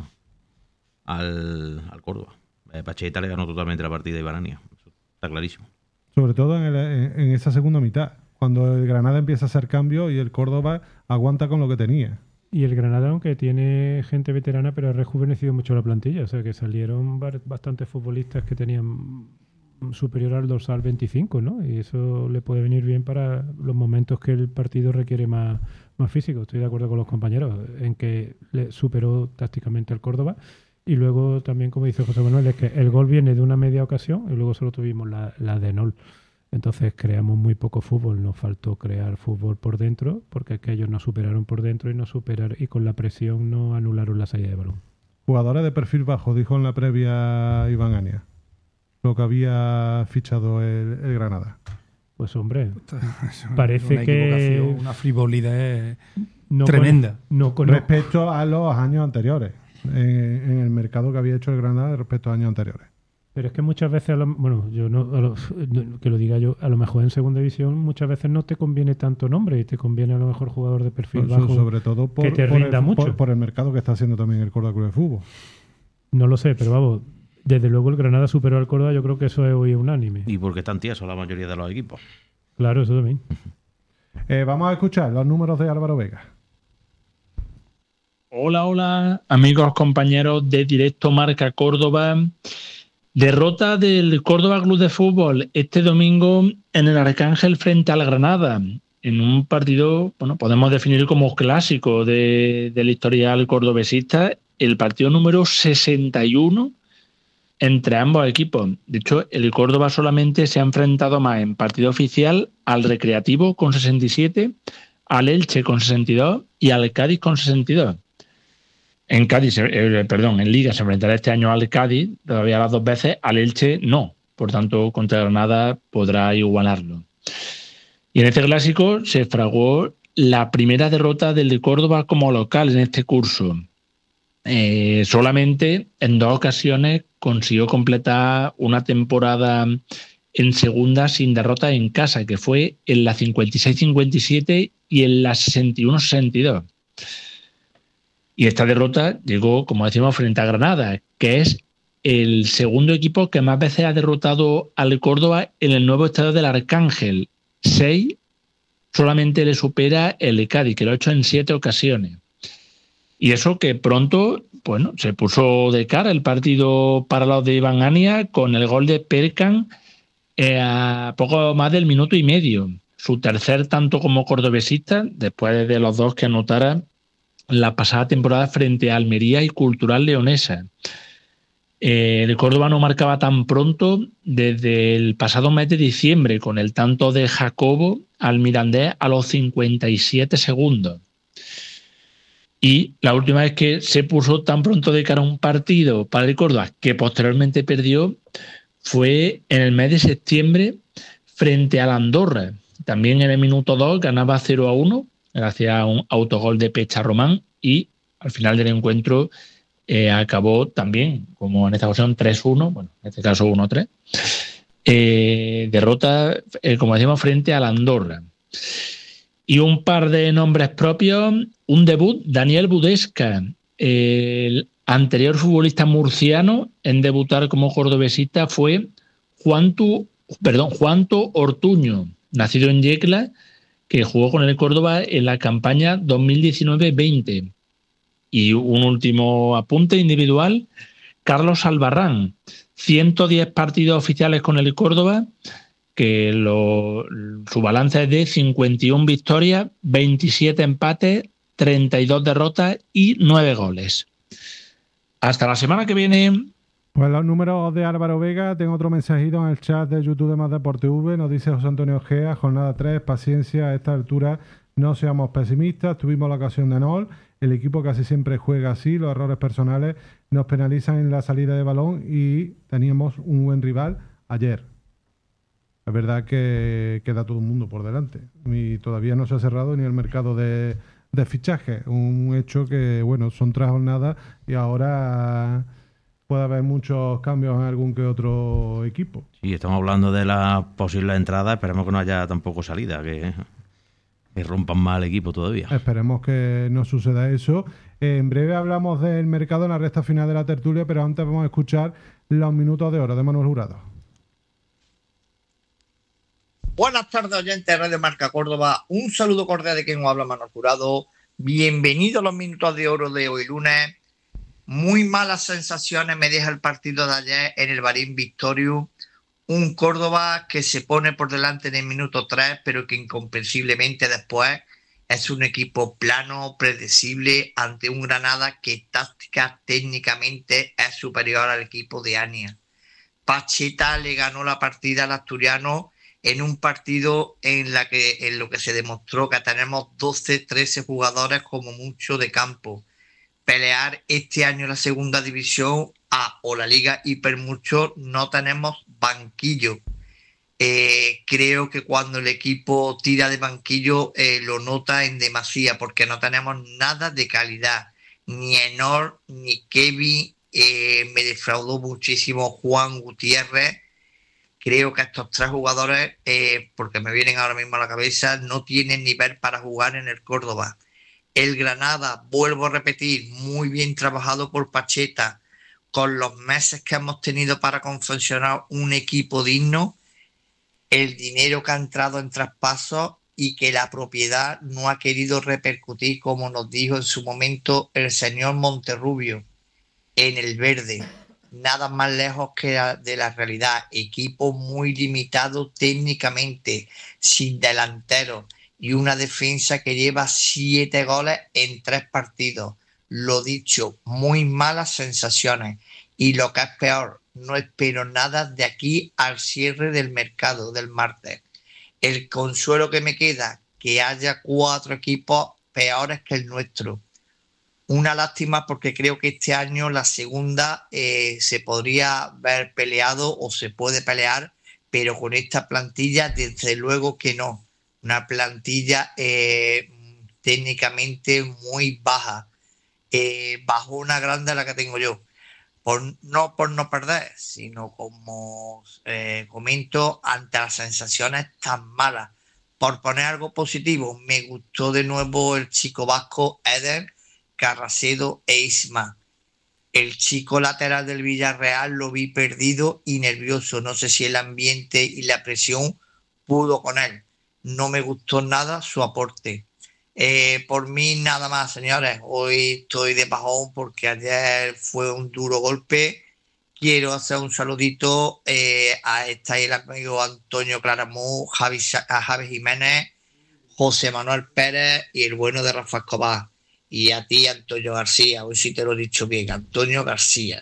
al Córdoba. Pacheta le ganó totalmente la partida a Iván Ania. Eso está clarísimo. Sobre todo en esa segunda mitad, cuando el Granada empieza a hacer cambios y el Córdoba aguanta con lo que tenía. Y el Granada, aunque tiene gente veterana, pero ha rejuvenecido mucho la plantilla. O sea, que salieron bastantes futbolistas que tenían superior al dorsal 25, ¿no? Y eso le puede venir bien para los momentos que el partido requiere más físico. Estoy de acuerdo con los compañeros en que le superó tácticamente al Córdoba. Y luego también, como dice José Manuel, es que el gol viene de una media ocasión y luego solo tuvimos la de Nol. Entonces creamos muy poco fútbol. Nos faltó crear fútbol por dentro, porque es que ellos nos superaron por dentro y con la presión no anularon la salida de balón. Jugadores de perfil bajo, dijo en la previa Iván Ania, lo que había fichado el Granada. Pues hombre, parece que una frivolidad no tremenda. Respecto a los años anteriores, en el mercado que había hecho el Granada respecto a años anteriores. Pero es que muchas veces, que lo diga yo, a lo mejor en segunda división muchas veces no te conviene tanto nombre y te conviene a lo mejor jugador de perfil bajo, sobre todo que te rinda mucho. Por el mercado que está haciendo también el Córdoba Club de Fútbol. No lo sé, pero vamos, desde luego el Granada superó al Córdoba, yo creo que eso es hoy unánime. Y porque están tiesos la mayoría de los equipos. Claro, eso también. Vamos a escuchar los números de Álvaro Vega. Hola, amigos, compañeros de Directo Marca Córdoba. Derrota del Córdoba Club de Fútbol este domingo en el Arcángel frente al Granada, en un partido, podemos definir como clásico del historial cordobesista, el partido número 61 entre ambos equipos. De hecho, el Córdoba solamente se ha enfrentado más en partido oficial al Recreativo con 67, al Elche con 62 y al Cádiz con 62. En Liga se enfrentará este año al Cádiz, todavía las 2 veces, al Elche no. Por tanto, contra Granada podrá igualarlo. Y en este clásico se fraguó la primera derrota del Córdoba como local en este curso. Solamente en 2 ocasiones consiguió completar una temporada en segunda sin derrota en casa, que fue en la 56-57 y en la 61-62. Y esta derrota llegó, como decimos, frente a Granada, que es el segundo equipo que más veces ha derrotado al Córdoba en el nuevo estadio del Arcángel. 6, solamente le supera el Cádiz, que lo ha hecho en 7 ocasiones. Y eso que pronto, se puso de cara el partido para los de Iván Ania con el gol de Perkan a poco más del minuto y medio. Su tercer tanto como cordobesista, después de los 2 que anotara la pasada temporada frente a Almería y Cultural Leonesa. El Córdoba no marcaba tan pronto desde el pasado mes de diciembre, con el tanto de Jacobo al Mirandés a los 57 segundos. Y la última vez que se puso tan pronto de cara a un partido para el Córdoba, que posteriormente perdió, fue en el mes de septiembre frente al Andorra. También en el minuto 2 ganaba 0-1, gracias a un autogol de Pecha Román, y al final del encuentro acabó también, como en esta ocasión, 3-1, en este caso 1-3. Derrota, como decimos, frente al Andorra. Y un par de nombres propios, un debut, Daniel Budesca, el anterior futbolista murciano en debutar como cordobesista fue Juanto Ortuño, nacido en Yecla, que jugó con el Córdoba en la campaña 2019-20. Y un último apunte individual, Carlos Albarrán, 110 partidos oficiales con el Córdoba, que su balance es de 51 victorias, 27 empates, 32 derrotas y 9 goles. Hasta la semana que viene. Pues los números de Álvaro Vega. Tengo otro mensajito en el chat de YouTube de Más Deporte V. Nos dice José Antonio Ojea, jornada 3, paciencia, a esta altura no seamos pesimistas. Tuvimos la ocasión de Nol. El equipo casi siempre juega así. Los errores personales nos penalizan en la salida de balón y teníamos un buen rival ayer. Es verdad que queda todo el mundo por delante y todavía no se ha cerrado ni el mercado de fichaje. Un hecho que, son 3 jornadas y ahora puede haber muchos cambios en algún que otro equipo. Sí, estamos hablando de la posible entrada. Esperemos que no haya tampoco salida, que rompan más el equipo todavía. Esperemos que no suceda eso. En breve hablamos del mercado en la recta final de la tertulia, pero antes vamos a escuchar los minutos de oro de Manuel Jurado. Buenas tardes, oyentes de Radio Marca Córdoba. Un saludo cordial de quien os habla, Manuel Jurado. Bienvenidos a los minutos de oro de hoy lunes. Muy malas sensaciones me deja el partido de ayer en el Barín Victorio. Un Córdoba que se pone por delante en el minuto 3, pero que incomprensiblemente después es un equipo plano, predecible, ante un Granada que táctica, técnicamente es superior al equipo de Ania. Pacheta le ganó la partida al asturiano en un partido en lo que se demostró que tenemos 12, 13 jugadores como mucho de campo. Pelear este año la segunda división A o la Liga Hipermucho no tenemos banquillo. Creo que cuando el equipo tira de banquillo lo nota en demasía, porque no tenemos nada de calidad. Ni Enor, ni Kevin, me defraudó muchísimo Juan Gutiérrez. Creo que estos 3 jugadores, porque me vienen ahora mismo a la cabeza, no tienen nivel para jugar en el Córdoba. El Granada, vuelvo a repetir, muy bien trabajado por Pacheta, con los meses que hemos tenido para confeccionar un equipo digno, el dinero que ha entrado en traspasos y que la propiedad no ha querido repercutir, como nos dijo en su momento el señor Monterrubio, en el verde. Nada más lejos que de la realidad. Equipo muy limitado técnicamente, sin delanteros y una defensa que lleva 7 goles en 3 partidos. Lo dicho, muy malas sensaciones. Y lo que es peor, no espero nada de aquí al cierre del mercado del martes. El consuelo que me queda, que haya 4 equipos peores que el nuestro. Una lástima, porque creo que este año la segunda se podría haber peleado o se puede pelear, pero con esta plantilla desde luego que no. Una plantilla técnicamente muy baja, bajona grande la que tengo yo. No por no perder, sino como comento, ante las sensaciones tan malas. Por poner algo positivo, me gustó de nuevo el chico vasco Eder, Carracedo e Isma. El chico lateral del Villarreal lo vi perdido y nervioso. No sé si el ambiente y la presión pudo con él. No me gustó nada su aporte. Por mí nada más, señores. Hoy estoy de bajón porque ayer fue un duro golpe. Quiero hacer un saludito a el amigo Antonio Claramú, a Javi Jiménez, José Manuel Pérez y el bueno de Rafa Escobar. Y a ti, Antonio García, hoy sí te lo he dicho bien, Antonio García.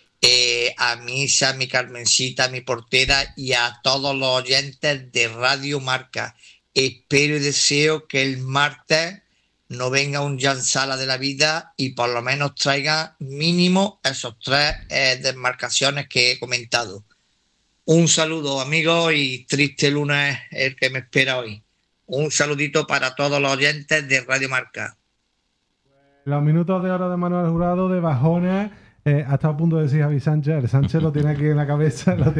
A Misa, a mi Carmencita, a mi portera y a todos los oyentes de Radio Marca. Espero y deseo que el martes no venga un Jan Sala de la vida y por lo menos traiga mínimo esos 3 desmarcaciones que he comentado. Un saludo, amigos, y triste lunes el que me espera hoy. Un saludito para todos los oyentes de Radio Marca. Los minutos de oro de Manuel Jurado, de bajones, ha estado a punto de decir Javi Sánchez. El Sánchez lo tiene aquí en la cabeza, ya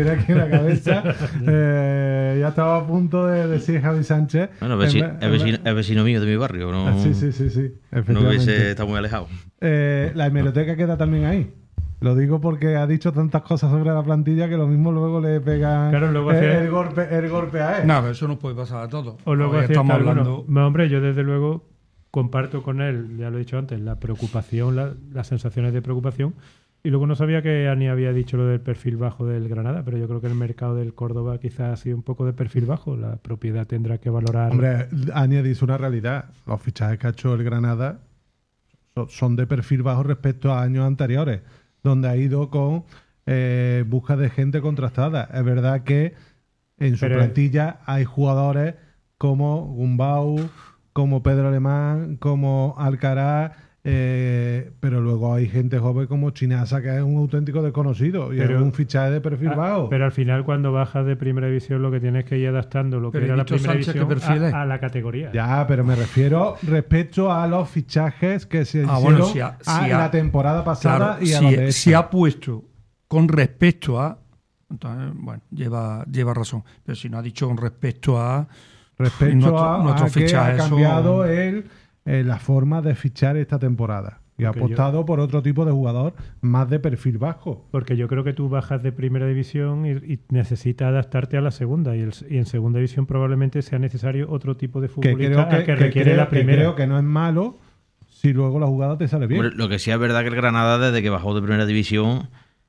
estaba a punto de decir Javi Sánchez. Bueno, es vecino mío de mi barrio, ¿no? Sí, no hubiese estado muy alejado. La hemeroteca queda también ahí. Lo digo porque ha dicho tantas cosas sobre la plantilla que lo mismo luego le pegan el golpe a él. No, pero eso nos puede pasar a todos. O luego estamos hablando. No, hombre, yo desde luego comparto con él, ya lo he dicho antes, la preocupación, las sensaciones de preocupación. Y luego no sabía que Ani había dicho lo del perfil bajo del Granada, pero yo creo que el mercado del Córdoba quizás ha sido un poco de perfil bajo. La propiedad tendrá que valorar. Hombre, Ani ha dicho una realidad. Los fichajes que ha hecho el Granada son de perfil bajo respecto a años anteriores, donde ha ido con busca de gente contrastada. Es verdad que en su plantilla hay jugadores como Gumbau, como Pedro Alemán, como Alcaraz, pero luego hay gente joven como Chinasa, que es un auténtico desconocido y es un fichaje de perfil bajo. Pero al final, cuando bajas de primera división, lo que tienes que ir adaptando lo que era la primera división a la categoría. Ya, pero me refiero respecto a los fichajes que se hicieron la temporada pasada, claro, y a los de esta. Si ha puesto con respecto a, entonces, bueno, lleva razón, pero si no ha dicho con respecto a nuestros que fichajes, ha cambiado la forma de fichar esta temporada y ha apostado por otro tipo de jugador más de perfil bajo. Porque yo creo que tú bajas de primera división y necesitas adaptarte a la segunda, y en segunda división probablemente sea necesario otro tipo de futbolista que requiere la primera. Creo que no es malo si luego la jugada te sale bien. Bueno, lo que sí es verdad que el Granada, desde que bajó de primera división,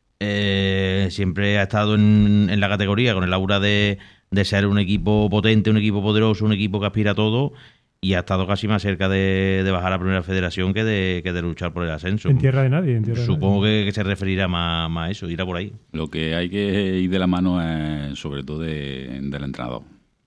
siempre ha estado en la categoría con el aura de ser un equipo potente, un equipo poderoso, un equipo que aspira a todo, y ha estado casi más cerca de bajar a Primera Federación que de luchar por el ascenso. En tierra de nadie. Supongo que se referirá más a eso, irá por ahí. Lo que hay que ir de la mano es sobre todo del entrenador.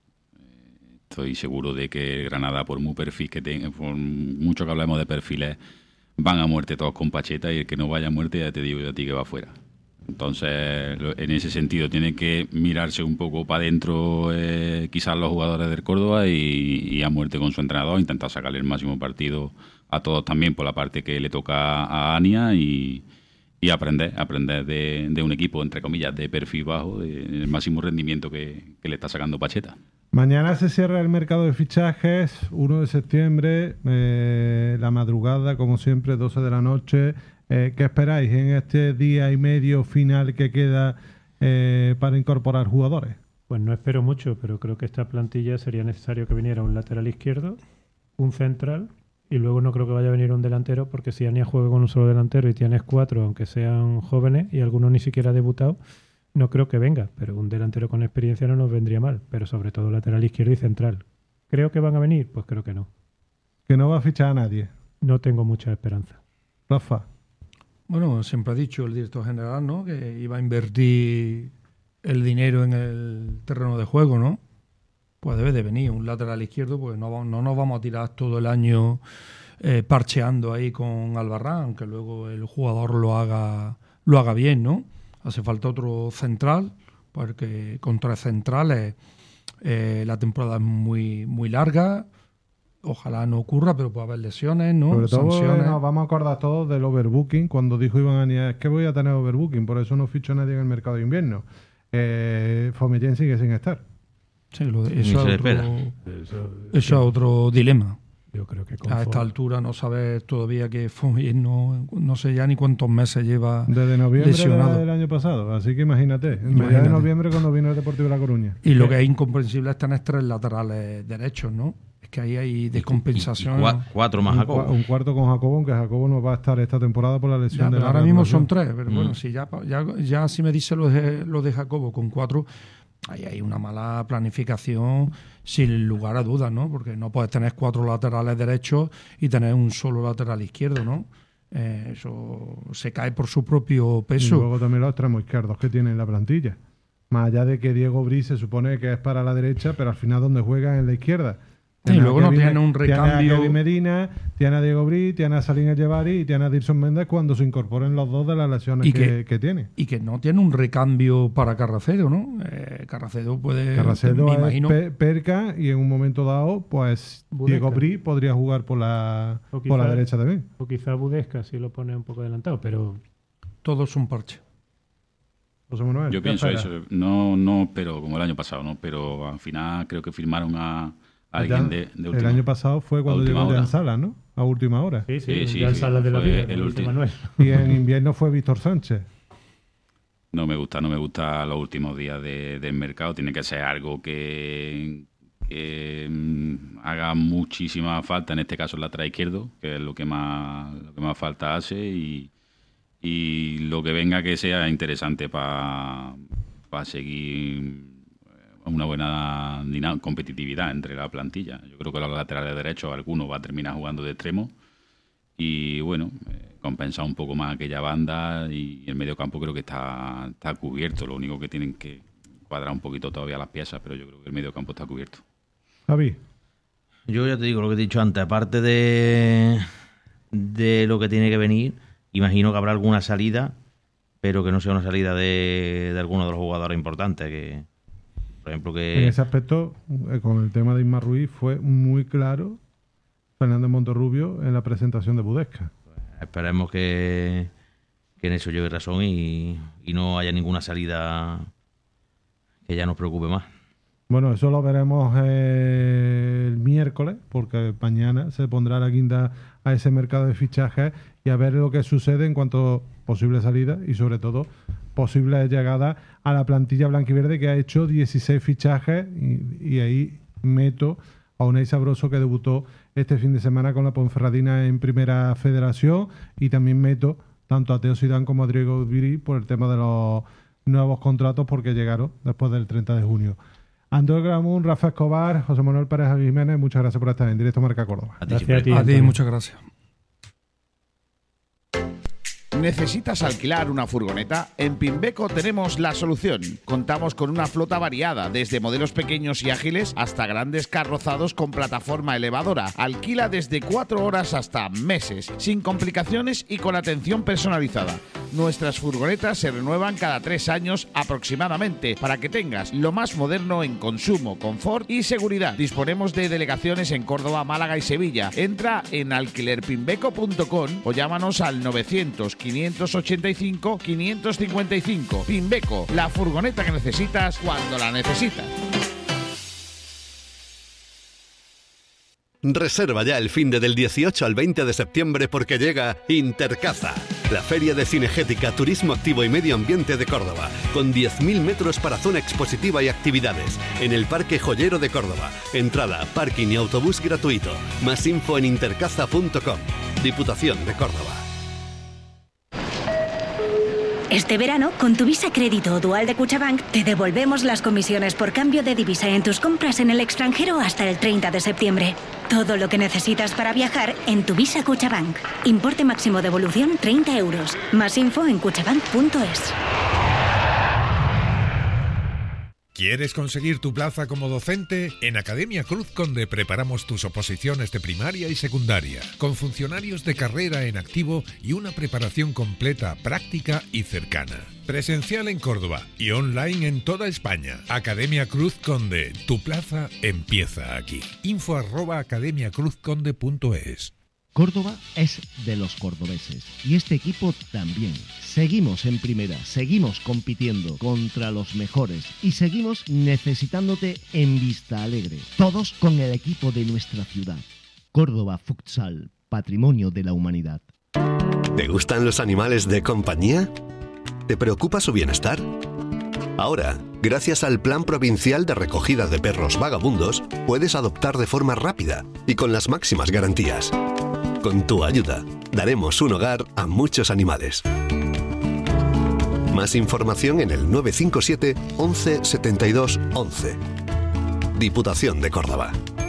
Estoy seguro de que Granada, por muy perfil que tenga, por mucho que hablemos de perfiles, van a muerte todos con Pacheta, y el que no vaya a muerte ya te digo yo a ti que va afuera. Entonces, en ese sentido, tiene que mirarse un poco para adentro quizás los jugadores del Córdoba y a muerte con su entrenador, intentar sacarle el máximo partido a todos también por la parte que le toca a Ania y aprender de un equipo, entre comillas, de perfil bajo, el máximo rendimiento que le está sacando Pacheta. Mañana se cierra el mercado de fichajes, 1 de septiembre, la madrugada, como siempre, 12 de la noche. ¿Qué esperáis en este día y medio final que queda para incorporar jugadores? Pues no espero mucho, pero creo que esta plantilla sería necesario que viniera un lateral izquierdo, un central, y luego no creo que vaya a venir un delantero, porque si Ania juega con un solo delantero y tienes 4, aunque sean jóvenes, y algunos ni siquiera debutado, no creo que venga, pero un delantero con experiencia no nos vendría mal, pero sobre todo lateral izquierdo y central. ¿Creo que van a venir? Pues creo que no. ¿Que no va a fichar a nadie? No tengo mucha esperanza. Rafa. Bueno, siempre ha dicho el director general, ¿no?, que iba a invertir el dinero en el terreno de juego, ¿no? Pues debe de venir un lateral izquierdo, pues no nos vamos a tirar todo el año parcheando ahí con Albarrán, que luego el jugador lo haga bien, ¿no? Hace falta otro central, porque con 3 centrales la temporada es muy, muy larga. Ojalá no ocurra, pero puede haber lesiones, ¿no? Sobre todo sanciones. nos vamos a acordar todos del overbooking, cuando dijo Iván Ania, es que voy a tener overbooking, por eso no ficho a nadie en el mercado de invierno. Fomellén sigue sin estar. Sí, eso es otro dilema. Yo creo que a esta altura no sabes todavía que Fomellén no sé ya ni cuántos meses lleva desde noviembre lesionado. del año pasado, así que imagínate, en mediados de noviembre cuando vino el Deportivo de La Coruña. Y lo que es incomprensible es tener 3 laterales derechos, ¿no? Es que ahí hay descompensación. 4 más Jacobo. Un cuarto con Jacobo, aunque Jacobo no va a estar esta temporada por la lesión de la ahora mismo son 3, pero bueno, si ya si me dice lo de Jacobo con 4, ahí hay una mala planificación sin lugar a dudas, ¿no? Porque no puedes tener 4 laterales derechos y tener un solo lateral izquierdo, ¿no? Eso se cae por su propio peso. Y luego también los extremos izquierdos que tiene en la plantilla. Más allá de que Diego Briz se supone que es para la derecha, pero al final donde juega es en la izquierda. Y luego no tiene un recambio. Tiene a Kevin Medina, tiene a Diego Briz, tiene a Salim El-Jebari y tiene a Dilson Méndez cuando se incorporen los dos de las lesiones que tiene. Y que no tiene un recambio para Carracedo, ¿no? Carracedo puede... Carracedo me es imagino, Perca y en un momento dado, pues Budesca. Diego Briz podría jugar por la derecha también. O quizá Budesca si lo pone un poco adelantado, pero... Todo es un parche. José Manuel, yo pienso eso. No, pero como el año pasado, ¿no? Pero al final creo que firmaron a alguien de última. El año pasado fue cuando llegó Jan Sala, ¿no? A última hora. Sí, Jan Sala de la vida, el último. Manuel. Y en invierno fue Víctor Sánchez. No me gusta los últimos días del mercado. Tiene que ser algo que haga muchísima falta, en este caso el lateral izquierdo, que es lo que más falta hace, y lo que venga que sea interesante para seguir una buena competitividad entre la plantilla. Yo creo que los laterales derechos, alguno va a terminar jugando de extremo y bueno, compensar un poco más aquella banda, y el mediocampo creo que está cubierto. Lo único que tienen que cuadrar un poquito todavía las piezas, pero yo creo que el mediocampo está cubierto. Javi. Yo ya te digo lo que he dicho antes, aparte de lo que tiene que venir, imagino que habrá alguna salida, pero que no sea una salida de alguno de los jugadores importantes, que por ejemplo que... En ese aspecto, con el tema de Isma Ruiz, fue muy claro Fernández Monterrubio en la presentación de Budesca. Esperemos que en eso lleve razón y no haya ninguna salida que ya nos preocupe más. Bueno, eso lo veremos el miércoles, porque mañana se pondrá la guinda a ese mercado de fichajes y a ver lo que sucede en cuanto a posibles salidas y sobre todo posibles llegadas a la plantilla blanquiverde, que ha hecho 16 fichajes y ahí meto a Unai Sabroso, que debutó este fin de semana con la Ponferradina en Primera Federación, y también meto tanto a Teo Zidane como a Diego Briz por el tema de los nuevos contratos, porque llegaron después del 30 de junio. Andrés Gramún, Rafa Escobar, José Manuel Pérez Jiménez, muchas gracias por estar en Directo Marca Córdoba. A ti, muchas gracias. ¿Necesitas alquilar una furgoneta? En Pimbeco tenemos la solución. Contamos con una flota variada, desde modelos pequeños y ágiles hasta grandes carrozados con plataforma elevadora. Alquila desde 4 horas hasta meses, sin complicaciones y con atención personalizada. Nuestras furgonetas se renuevan cada 3 años aproximadamente para que tengas lo más moderno en consumo, confort y seguridad. Disponemos de delegaciones en Córdoba, Málaga y Sevilla. Entra en alquilerpinbeco.com o llámanos al 900 585 555. Pinbeco, la furgoneta que necesitas cuando la necesitas. Reserva ya el finde del 18 al 20 de septiembre porque llega Intercaza, la feria de cinegética, turismo activo y medio ambiente de Córdoba, con 10.000 metros para zona expositiva y actividades, en el Parque Joyero de Córdoba. Entrada, parking y autobús gratuito. Más info en intercaza.com. Diputación de Córdoba. Este verano, con tu Visa Crédito o Dual de Cuchabank, te devolvemos las comisiones por cambio de divisa en tus compras en el extranjero hasta el 30 de septiembre. Todo lo que necesitas para viajar en tu Visa Cuchabank. Importe máximo de devolución 30 euros. Más info en cuchabank.es. ¿Quieres conseguir tu plaza como docente? En Academia Cruz Conde preparamos tus oposiciones de primaria y secundaria, con funcionarios de carrera en activo y una preparación completa, práctica y cercana. Presencial en Córdoba y online en toda España. Academia Cruz Conde, tu plaza empieza aquí. info@academiacruzconde.es. Córdoba es de los cordobeses y este equipo también. Seguimos en primera, seguimos compitiendo contra los mejores y seguimos necesitándote en Vista Alegre. Todos con el equipo de nuestra ciudad. Córdoba Futsal, patrimonio de la humanidad. ¿Te gustan los animales de compañía? ¿Te preocupa su bienestar? Ahora, gracias al Plan Provincial de Recogida de Perros Vagabundos, puedes adoptar de forma rápida y con las máximas garantías. Con tu ayuda, daremos un hogar a muchos animales. Más información en el 957 11 72 11. Diputación de Córdoba.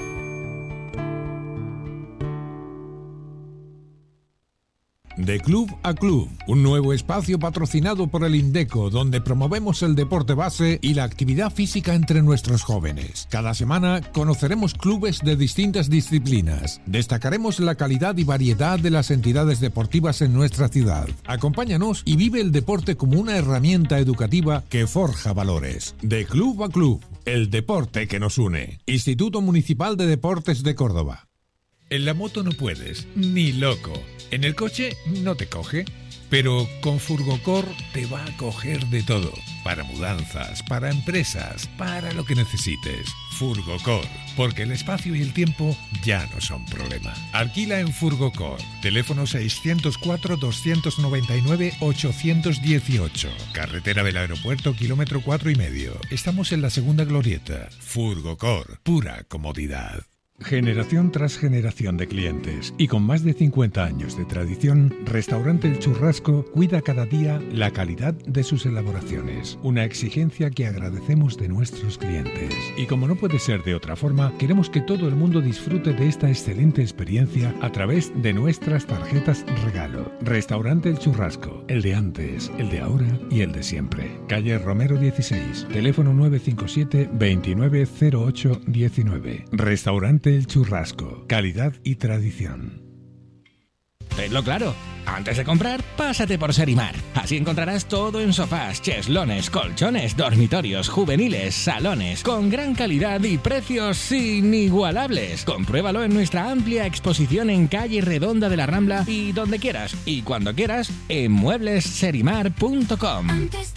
De Club a Club, un nuevo espacio patrocinado por el Indeco, donde promovemos el deporte base y la actividad física entre nuestros jóvenes. Cada semana conoceremos clubes de distintas disciplinas. Destacaremos la calidad y variedad de las entidades deportivas en nuestra ciudad. Acompáñanos y vive el deporte como una herramienta educativa que forja valores. De Club a Club, el deporte que nos une. Instituto Municipal de Deportes de Córdoba. En la moto no puedes, ni loco. En el coche no te coge, pero con Furgocor te va a coger de todo. Para mudanzas, para empresas, para lo que necesites. Furgocor, porque el espacio y el tiempo ya no son problema. Alquila en Furgocor. Teléfono 604 299 818. Carretera del Aeropuerto, kilómetro 4,5. Estamos en la segunda glorieta. Furgocor, pura comodidad. Generación tras generación de clientes y con más de 50 años de tradición, Restaurante El Churrasco cuida cada día la calidad de sus elaboraciones, una exigencia que agradecemos de nuestros clientes. Y como no puede ser de otra forma, queremos que todo el mundo disfrute de esta excelente experiencia a través de nuestras tarjetas regalo. Restaurante El Churrasco, el de antes, el de ahora y el de siempre. Calle Romero 16, teléfono 957 2908 19. Restaurante El Churrasco, calidad y tradición. Tenlo claro, antes de comprar, pásate por Serimar. Así encontrarás todo en sofás, cheslones, colchones, dormitorios, juveniles, salones, con gran calidad y precios inigualables. Compruébalo en nuestra amplia exposición en calle Redonda de la Rambla y donde quieras y cuando quieras en mueblesserimar.com.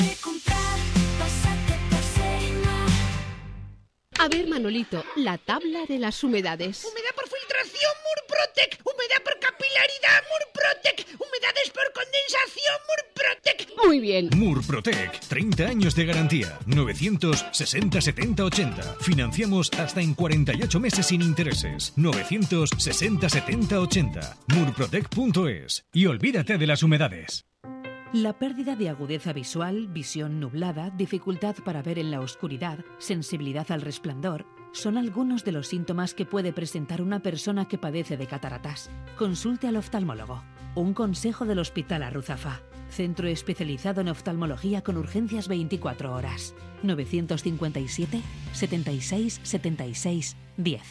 A ver, Manolito, la tabla de las humedades. Humedad por filtración, Murprotec. Humedad por capilaridad, Murprotec. Humedades por condensación, Murprotec. Muy bien. Murprotec, 30 años de garantía. 960 70 80. Financiamos hasta en 48 meses sin intereses. 960 70 80. Murprotec.es. Y olvídate de las humedades. La pérdida de agudeza visual, visión nublada, dificultad para ver en la oscuridad, sensibilidad al resplandor, son algunos de los síntomas que puede presentar una persona que padece de cataratas. Consulte al oftalmólogo. Un consejo del Hospital Arruzafa. Centro especializado en oftalmología con urgencias 24 horas. 957 76 76 10.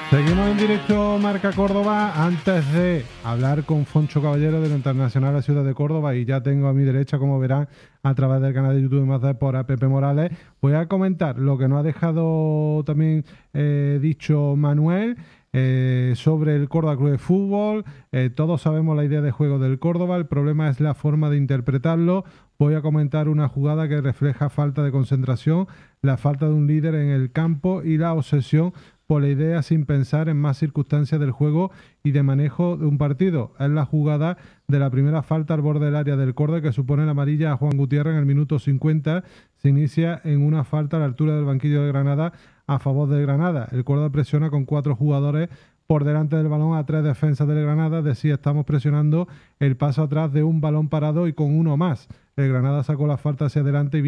Seguimos en directo Marca Córdoba. Antes de hablar con Foncho Caballero del Internacional de la Ciudad de Córdoba, y ya tengo a mi derecha, como verán, a través del canal de YouTube de Más Depor, a Pepe Morales, voy a comentar lo que nos ha dejado también dicho Manuel sobre el Córdoba Club de Fútbol. Todos sabemos la idea de juego del Córdoba, el problema es la forma de interpretarlo. Voy a comentar una jugada que refleja falta de concentración, la falta de un líder en el campo y la obsesión por la idea sin pensar en más circunstancias del juego y de manejo de un partido. Es la jugada de la primera falta al borde del área del Córdoba que supone la amarilla a Juan Gutiérrez en el minuto 50. Se inicia en una falta a la altura del banquillo de Granada a favor del Granada. El Córdoba presiona con 4 jugadores por delante del balón a 3 defensas del Granada. Decía, estamos presionando el paso atrás de un balón parado y con uno más. El Granada sacó la falta hacia adelante y